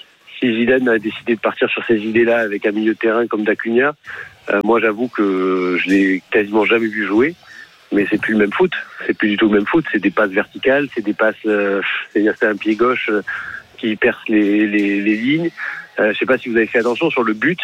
si Zidane a décidé de partir sur ces idées-là avec un milieu de terrain comme Dacunia, euh, moi j'avoue que je l'ai quasiment jamais vu jouer, mais c'est plus le même foot. C'est plus du tout le même foot. C'est des passes verticales, c'est des passes, euh, c'est-à-dire c'est un pied gauche euh, qui perce les, les, les lignes. Euh, je sais pas si vous avez fait attention sur le but.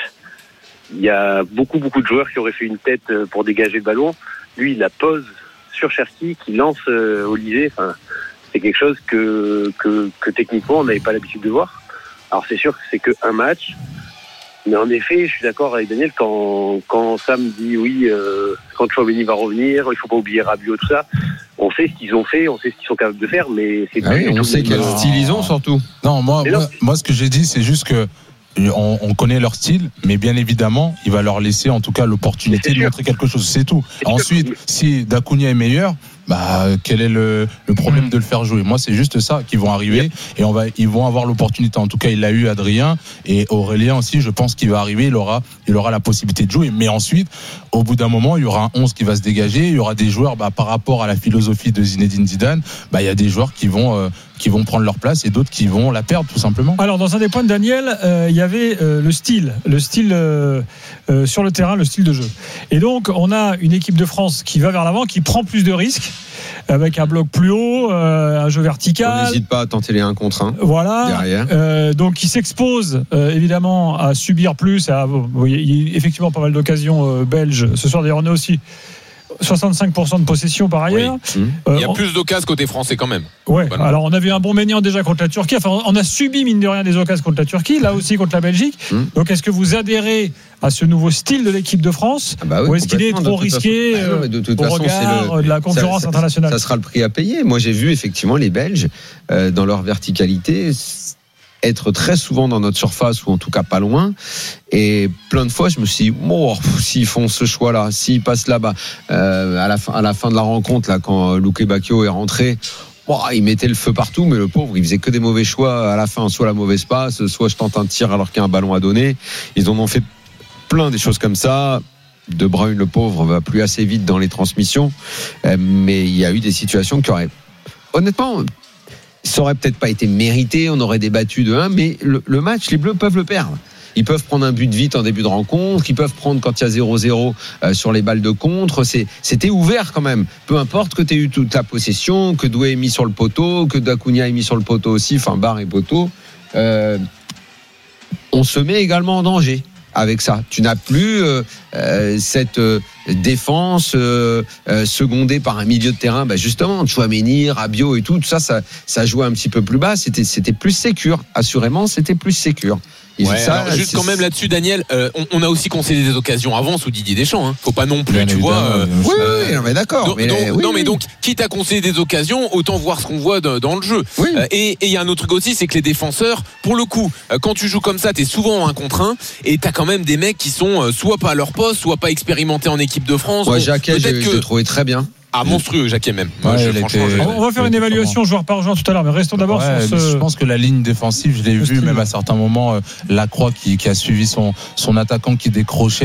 Il y a beaucoup beaucoup de joueurs qui auraient fait une tête pour dégager le ballon. Lui, il la pose sur Cherki, qui lance euh, Olysée. Enfin, c'est quelque chose que, que, que techniquement, on n'avait pas l'habitude de voir. Alors, c'est sûr que c'est qu'un match. Mais en effet, je suis d'accord avec Daniel, quand, quand Sam dit oui, euh, quand Chouameni va revenir, il ne faut pas oublier Rabiot, tout ça. On sait ce qu'ils ont fait, on sait ce qu'ils sont capables de faire, mais c'est ah oui, on sait quel style ils ont surtout. Non, moi, moi, moi, ce que j'ai dit, c'est juste que On, on connaît leur style, mais bien évidemment, il va leur laisser en tout cas l'opportunité de montrer quelque chose. C'est tout. C'est Ensuite, sûr. si Dacunia est meilleur, bah, quel est le, le problème mmh. de le faire jouer ? Moi, c'est juste ça qu'ils vont arriver yep. et on va, ils vont avoir l'opportunité. En tout cas, il l'a eu, Adrien, et Aurélien aussi. Je pense qu'il va arriver, il aura, il aura la possibilité de jouer. Mais ensuite, au bout d'un moment, il y aura un onze qui va se dégager. Il y aura des joueurs, bah, par rapport à la philosophie de Zinedine Zidane, bah, il y a des joueurs qui vont, euh, qui vont prendre leur place et d'autres qui vont la perdre, tout simplement. Alors, dans un des points de Daniel, euh, il y avait euh, le style, le style euh, euh, sur le terrain, le style de jeu. Et donc, on a une équipe de France qui va vers l'avant, qui prend plus de risques, avec un bloc plus haut, euh, un jeu vertical. On n'hésite pas à tenter les un contre un. Voilà. Derrière. Euh, donc, qui s'expose euh, évidemment à subir plus. À, bon, il y a effectivement pas mal d'occasions euh, belges. Ce soir, d'ailleurs, on a aussi soixante-cinq pour cent de possession par ailleurs. Oui. Mmh. Euh, il y a on... plus d'occasions côté français quand même. Ouais. Voilà. Alors on avait un bon Maignan déjà contre la Turquie. Enfin, on a subi mine de rien des occasions contre la Turquie, là aussi contre la Belgique. Mmh. Donc est-ce que vous adhérez à ce nouveau style de l'équipe de France ah bah oui, ou est-ce qu'il est trop risqué ah non, de toute au façon, regard le... de la concurrence ça, internationale ? Ça sera le prix à payer. Moi j'ai vu effectivement les Belges euh, dans leur verticalité être très souvent dans notre surface ou en tout cas pas loin, et plein de fois je me suis dit oh, s'ils font ce choix là, s'ils passent là-bas euh, à, la fin, à la fin de la rencontre là, quand Luque Bacchio est rentré, oh, il mettait le feu partout, mais le pauvre il faisait que des mauvais choix à la fin, soit la mauvaise passe, soit je tente un tir alors qu'il y a un ballon à donner. Ils en ont fait plein des choses comme ça. De Bruyne le pauvre va plus assez vite dans les transmissions, euh, mais il y a eu des situations qui auraient honnêtement ça aurait peut-être pas été mérité, on aurait débattu de un, mais le, le match, les Bleus peuvent le perdre. Ils peuvent prendre un but vite en début de rencontre, ils peuvent prendre quand il y a zéro zéro euh, sur les balles de contre. C'est, c'était ouvert quand même. Peu importe que tu aies eu toute la possession, que Doué ait mis sur le poteau, que Dacunia ait mis sur le poteau aussi, enfin barre et poteau. Euh, on se met également en danger avec ça. Tu n'as plus euh, euh, cette euh, défense euh, euh, secondée par un milieu de terrain. Bah justement, Chouameni, Rabiot et tout, tout ça, ça, ça jouait un petit peu plus bas. C'était, c'était plus sécure. Assurément, c'était plus sécure. Ouais, ça, alors juste quand même là-dessus, Daniel, euh, on, on a aussi concédé des occasions avant sous Didier Deschamps. Hein. Faut pas non plus, Bien tu vois. Euh, oui, oui, non, mais d'accord. Donc, mais donc, oui, non, oui. mais donc, quitte à concéder des occasions, autant voir ce qu'on voit de, dans le jeu. Oui. Euh, et il y a un autre truc aussi, c'est que les défenseurs, pour le coup, euh, quand tu joues comme ça, t'es souvent en un contre un, et t'as quand même des mecs qui sont euh, soit pas à leur poste, soit pas expérimentés en équipe de France. Ouais, Jacquet, j'ai, que... je l'ai trouvé très bien. Ah, monstrueux, Jacquet même. Moi, ouais, je, franchement, était... On va faire une évaluation joueur par joueur tout à l'heure, mais restons d'abord ouais, sur ce. Je pense que la ligne défensive, je l'ai vu même à certains moments, euh, Lacroix qui, qui a suivi son, son attaquant qui décrochait.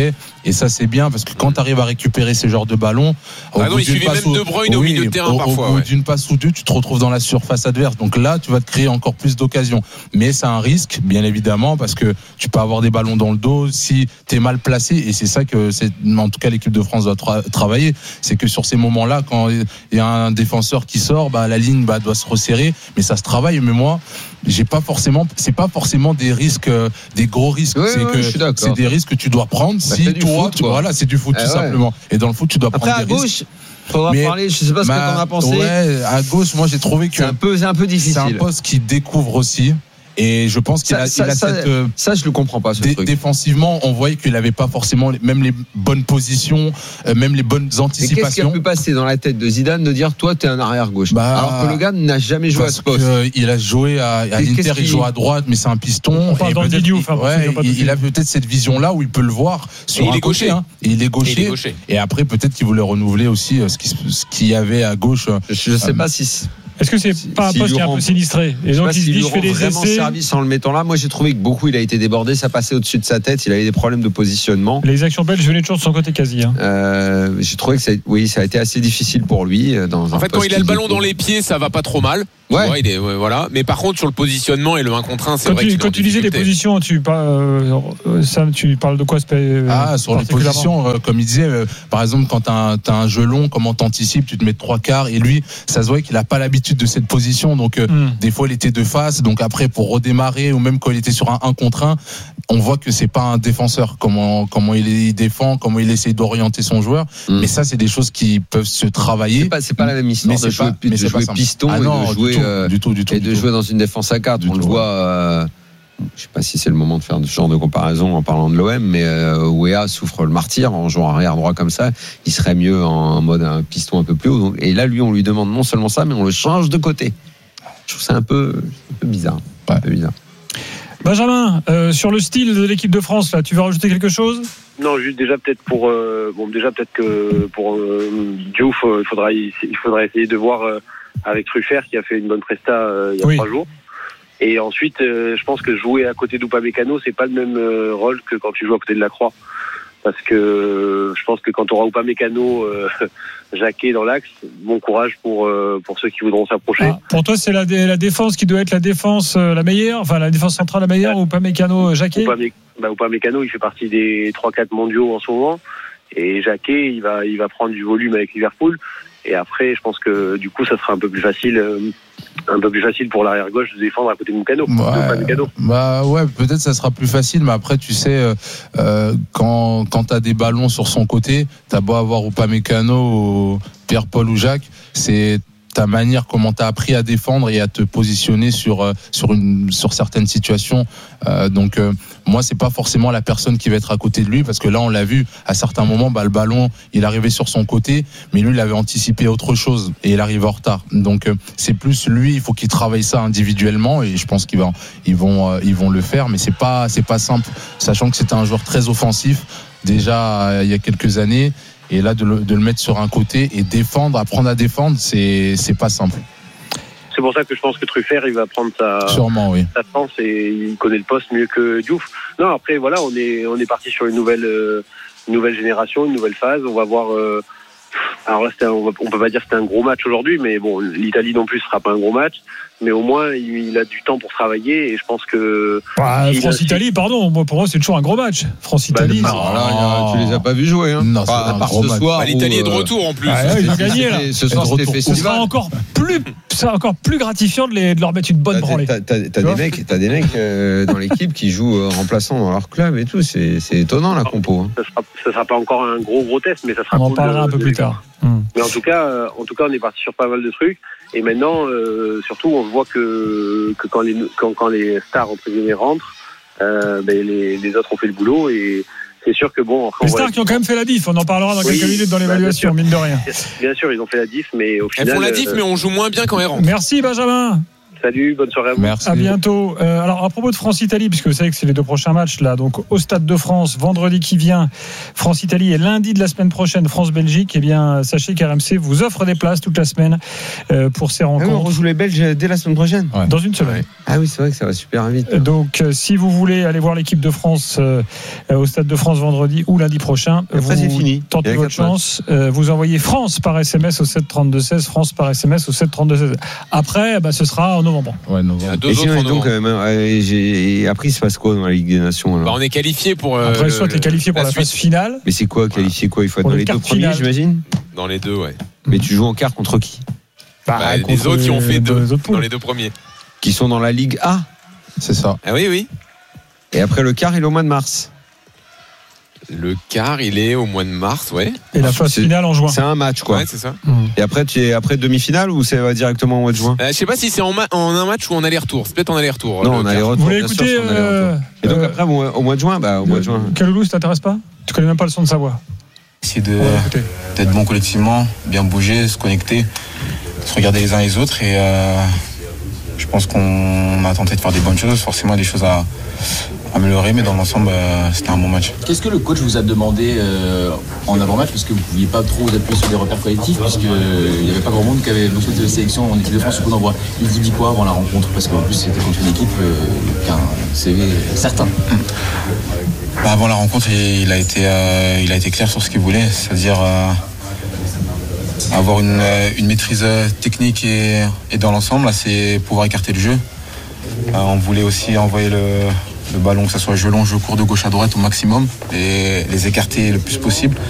Et ça, c'est bien parce que quand tu arrives à récupérer ces genres de ballons, ah non, il suffit même De Bruyne au oui, milieu de terrain au, parfois. Au bout ouais. d'une passe ou deux, tu te retrouves dans la surface adverse. Donc là, tu vas te créer encore plus d'occasions. Mais c'est un risque, bien évidemment, parce que tu peux avoir des ballons dans le dos si tu es mal placé. Et c'est ça que, c'est, en tout cas, l'équipe de France doit tra- travailler. C'est que sur ces moments-là, quand il y a un défenseur qui sort, bah, la ligne bah, doit se resserrer. Mais ça se travaille. Mais moi, j'ai pas forcément, c'est pas forcément des risques, euh, des gros risques. Oui, c'est oui, que je suis d'accord. c'est des risques que tu dois prendre. Bah, si c'est du toi, foot, tu, quoi. voilà, c'est du foot Eh tout ouais. simplement. Et dans le foot, tu dois Après, prendre à des gauche, risques. faudra Mais, parler. Je sais pas ce bah, que t'en as pensé. Ouais, à gauche, moi j'ai trouvé que c'est un peu, c'est un peu difficile. c'est un poste qui découvre aussi. Et je pense qu'il ça, a, ça, il a ça, cette. Euh, ça, je le comprends pas. Ce dé- truc. Défensivement, on voyait qu'il n'avait pas forcément les, même les bonnes positions, euh, même les bonnes Mais qu'est-ce qui a anticipations. pu passer dans la tête de Zidane de dire toi t'es un arrière gauche Bah, alors que le gars n'a jamais joué à Parce ce poste. qu'il a joué à, à Et l'Inter, qu'est-ce il qu'il- joue à droite, mais c'est un piston. On parle Et d'Andy peut-être- Diouf, hein, pour ceux qui ouais, n'ont pas il, tout il a suivi. peut-être cette vision-là où il peut le voir sur Et il un est côté. gaucher. Hein. Et il est gaucher. Et il est gaucher. Et après, peut-être qu'il voulait renouveler aussi euh, ce qui- ce qu'il y avait à gauche. Je ne sais Euh, pas si. Est-ce que c'est pas un s'il poste lui qui est un rend- peu sinistré? Et Je sais donc pas il se s'il dit lui je fais rend des vraiment essais. service en le mettant là. Moi j'ai trouvé que beaucoup il a été débordé, ça passait au-dessus de sa tête, il avait des problèmes de positionnement. Les actions belges venaient toujours de son côté quasi. Hein. Euh, j'ai trouvé que ça, oui, ça a été assez difficile pour lui. Dans un En fait, quand poste il a le qui ballon découvre. dans les pieds, ça va pas trop mal. Tu Ouais. vois, il est, ouais, voilà. Mais par contre, sur le positionnement et le un contre un, c'est Quand vrai tu, qu'il est quand en tu disais les difficulté. positions, tu parles, euh, euh, Sam, tu parles de quoi spé- Ah, sur les particulièrement positions, euh, comme il disait, euh, par exemple, quand tu as un jeu long, comment t'anticipes, tu te mets de trois quarts, et lui, ça se voit qu'il n'a pas l'habitude de cette position, donc euh, Mm. des fois il était de face, donc après pour redémarrer, ou même quand il était sur un un contre un, on voit que c'est pas un défenseur, comment, comment il, il défend, comment il essaie d'orienter son joueur, Mm. mais ça c'est des choses qui peuvent se travailler. C'est pas, c'est pas la même histoire Mais de c'est jouer, pas- mais de c'est jouer pas simple. piston Ah et non, de du jouer, tout, euh, du tout, du tout, et du de tout. jouer dans une défense à quatre. Du On le tout, voit. Euh, je sais pas si c'est le moment de faire ce genre de comparaison en parlant de l'O M, mais euh, Ouéa souffre le martyr en jouant arrière droit comme ça. Il serait mieux en mode un piston un peu plus haut. Donc, et là, lui, on lui demande non seulement ça, mais on le change de côté. Je trouve ça un peu, un peu bizarre. Ouais. Un peu bizarre. Benjamin, euh, sur le style de l'équipe de France, là, tu veux rajouter quelque chose? Non, juste déjà peut-être pour euh, bon déjà peut-être que pour euh, Diouf, euh, il faudra il faudra essayer de voir euh, avec Truffert qui a fait une bonne presta euh, il y a Oui. trois jours. Et ensuite, euh, je pense que jouer à côté d'Upamecano, c'est pas le même euh, rôle que quand tu joues à côté de Lacroix. Parce que euh, je pense que quand tu auras Upamecano, euh, Jacquet dans l'axe, bon courage pour euh, pour ceux qui voudront s'approcher. Ah, pour toi, c'est la, dé- la défense qui doit être la défense euh, la meilleure, enfin la défense centrale la meilleure, ou pas Mécano, Jacquet? Upame- bah, Upamecano, il fait partie des trois quatre mondiaux en ce moment. Et Jacquet, il va, il va prendre du volume avec Liverpool. Et après, je pense que du coup, ça sera un peu plus facile, euh, un peu plus facile pour l'arrière gauche de défendre à côté de Mécano. Ouais, bah ouais, peut-être ça sera plus facile, mais après tu sais, euh, euh, quand quand t'as des ballons sur son côté, t'as beau avoir Upamecano, ou Pierre-Paul ou Jacques, c'est ta manière, comment t'as appris à défendre et à te positionner sur euh, sur une sur certaines situations. Euh, donc euh, moi c'est pas forcément la personne qui va être à côté de lui, parce que là on l'a vu à certains moments, bah le ballon il arrivait sur son côté, mais lui il avait anticipé autre chose et il arrive en retard. Donc euh, c'est plus lui, il faut qu'il travaille ça individuellement, et je pense qu'ils vont ils vont euh, ils vont le faire, mais c'est pas c'est pas simple, sachant que c'était un joueur très offensif déjà euh, il y a quelques années. Et là, de le, de le mettre sur un côté et défendre, apprendre à défendre, c'est c'est pas simple. C'est pour ça que je pense que Truffert, il va prendre sa, Sûrement, oui. sa chance et il connaît le poste mieux que Diouf. Non, après, voilà, on est, on est parti sur une nouvelle, euh, une nouvelle génération, une nouvelle phase. On va voir. Euh, alors là, c'était un, on, va, on peut pas dire que c'était un gros match aujourd'hui, mais bon, l'Italie non plus sera pas un gros match. Mais au moins, il, il a du temps pour travailler et je pense que. Bah, il a- France-Italie, pardon, moi, pour moi, c'est toujours un gros match. France-Italie. Bah, c'est- Alors là, tu les as pas vus jouer, hein. Non, c'est Enfin, un à part gros ce match. soir. Bah, L'Italie où, est de euh, retour en plus. Ah ouais, ils ont gagné là. c'était- Ce soir, Et de c'était retour. Ce sera festival. encore plus, ce sera encore plus gratifiant de, les, de leur mettre une bonne T'as- branlée. T'as, t'as- t'as Tu des vois mecs, t'as des mecs euh, dans l'équipe qui jouent euh, remplaçant dans leur club et tout. C'est, c'est étonnant la compo. Hein. Ça sera, ça sera pas encore un gros gros test, mais ça sera On en cool parlera de- un peu de- plus tard. Hmm. Mais en tout cas, euh, en tout cas, on est parti sur pas mal de trucs. Et maintenant, euh, surtout, on voit que, que quand les quand, quand les stars entre guillemets rentrent, euh, ben les, les autres ont fait le boulot. Et c'est sûr que bon, après, Les on va- stars qui ont quand même fait la diff, on en parlera dans Oui, quelques minutes dans bah, l'évaluation, bien mine de rien. Bien sûr, ils ont fait la diff, mais au final. Elles font la diff, euh, mais on joue moins bien quand elles rentrent. Merci Benjamin. Salut, bonne soirée à vous. Merci. À bientôt. Euh, alors à propos de France-Italie, puisque vous savez que c'est les deux prochains matchs là, donc au Stade de France, vendredi qui vient, France-Italie, et lundi de la semaine prochaine, France-Belgique. Eh bien, sachez qu'R M C vous offre des places toute la semaine euh, pour ces rencontres. Ah oui, on rejoue les Belges dès la semaine prochaine. Ouais. Dans une semaine. Ah oui, c'est vrai que ça va super vite. Donc, euh, si vous voulez aller voir l'équipe de France euh, au Stade de France vendredi ou lundi prochain, Et après, vous c'est fini. tentez Il y a votre quatre chance. Euh, vous envoyez France par S M S au sept trente-deux seize, France par S M S au sept trente-deux seize. Après, bah, ce sera en novembre. Ouais, Il y a novembre. deux Et autres sinon, en et donc, novembre. euh, euh, j'ai- et après, il se passe quoi dans la Ligue des Nations alors Bah, on est qualifié pour. euh, Après, soit le- les qualifiés pour la, suite. phase finale. Mais c'est quoi, qualifier quoi? Il faut être Pour dans les les deux quarts premiers, finales. j'imagine. Dans les deux, ouais. Mais tu joues en quart contre qui? Bah, Bah, les contre autres qui ont fait les deux, deux autres poules. dans les deux premiers. Qui sont dans la Ligue A. C'est ça. Ah oui, oui. Et après, le quart, il est au mois de mars. Le quart, il est au mois de mars, ouais. Et la phase C'est- finale en juin. C'est un match, quoi. Ouais, c'est ça. Et après, tu es après demi-finale ou ça va directement au mois de juin? Euh, je sais pas si c'est en, ma- en un match ou en aller-retour. C'est peut-être en aller-retour. Non, le on a quart. les Vous retours. voulez bien sûr, écouter c'est en aller-retour. euh, Et donc euh, après, bon, au mois de juin, bah, au mois de juin. Kaloulou, ça t'intéresse pas? Tu connais même pas le son de sa voix. Essayer de, On va l'écouter. d'être bon collectivement, bien bouger, se connecter, se regarder les uns les autres. Et euh, je pense qu'on a tenté de faire des bonnes choses, forcément des choses à améliorer, mais dans l'ensemble, euh, c'était un bon match. Qu'est-ce que le coach vous a demandé euh, en avant-match, parce que vous ne pouviez pas trop vous appuyer sur des repères collectifs, puisqu'il n'y avait pas grand monde qui avait besoin de sélection en équipe de France au coup d'envoi. Il vous dit quoi avant la rencontre? Parce qu'en plus, c'était contre une équipe euh, qui a un C V certain. Bah, avant la rencontre, il, il a été, euh, il a été clair sur ce qu'il voulait, c'est-à-dire euh, avoir une, euh, une maîtrise euh, technique et, et dans l'ensemble, là, c'est pouvoir écarter le jeu. Euh, on voulait aussi envoyer le, le ballon, que ce soit jeu long, jeu court de gauche à droite au maximum et les écarter le plus possible.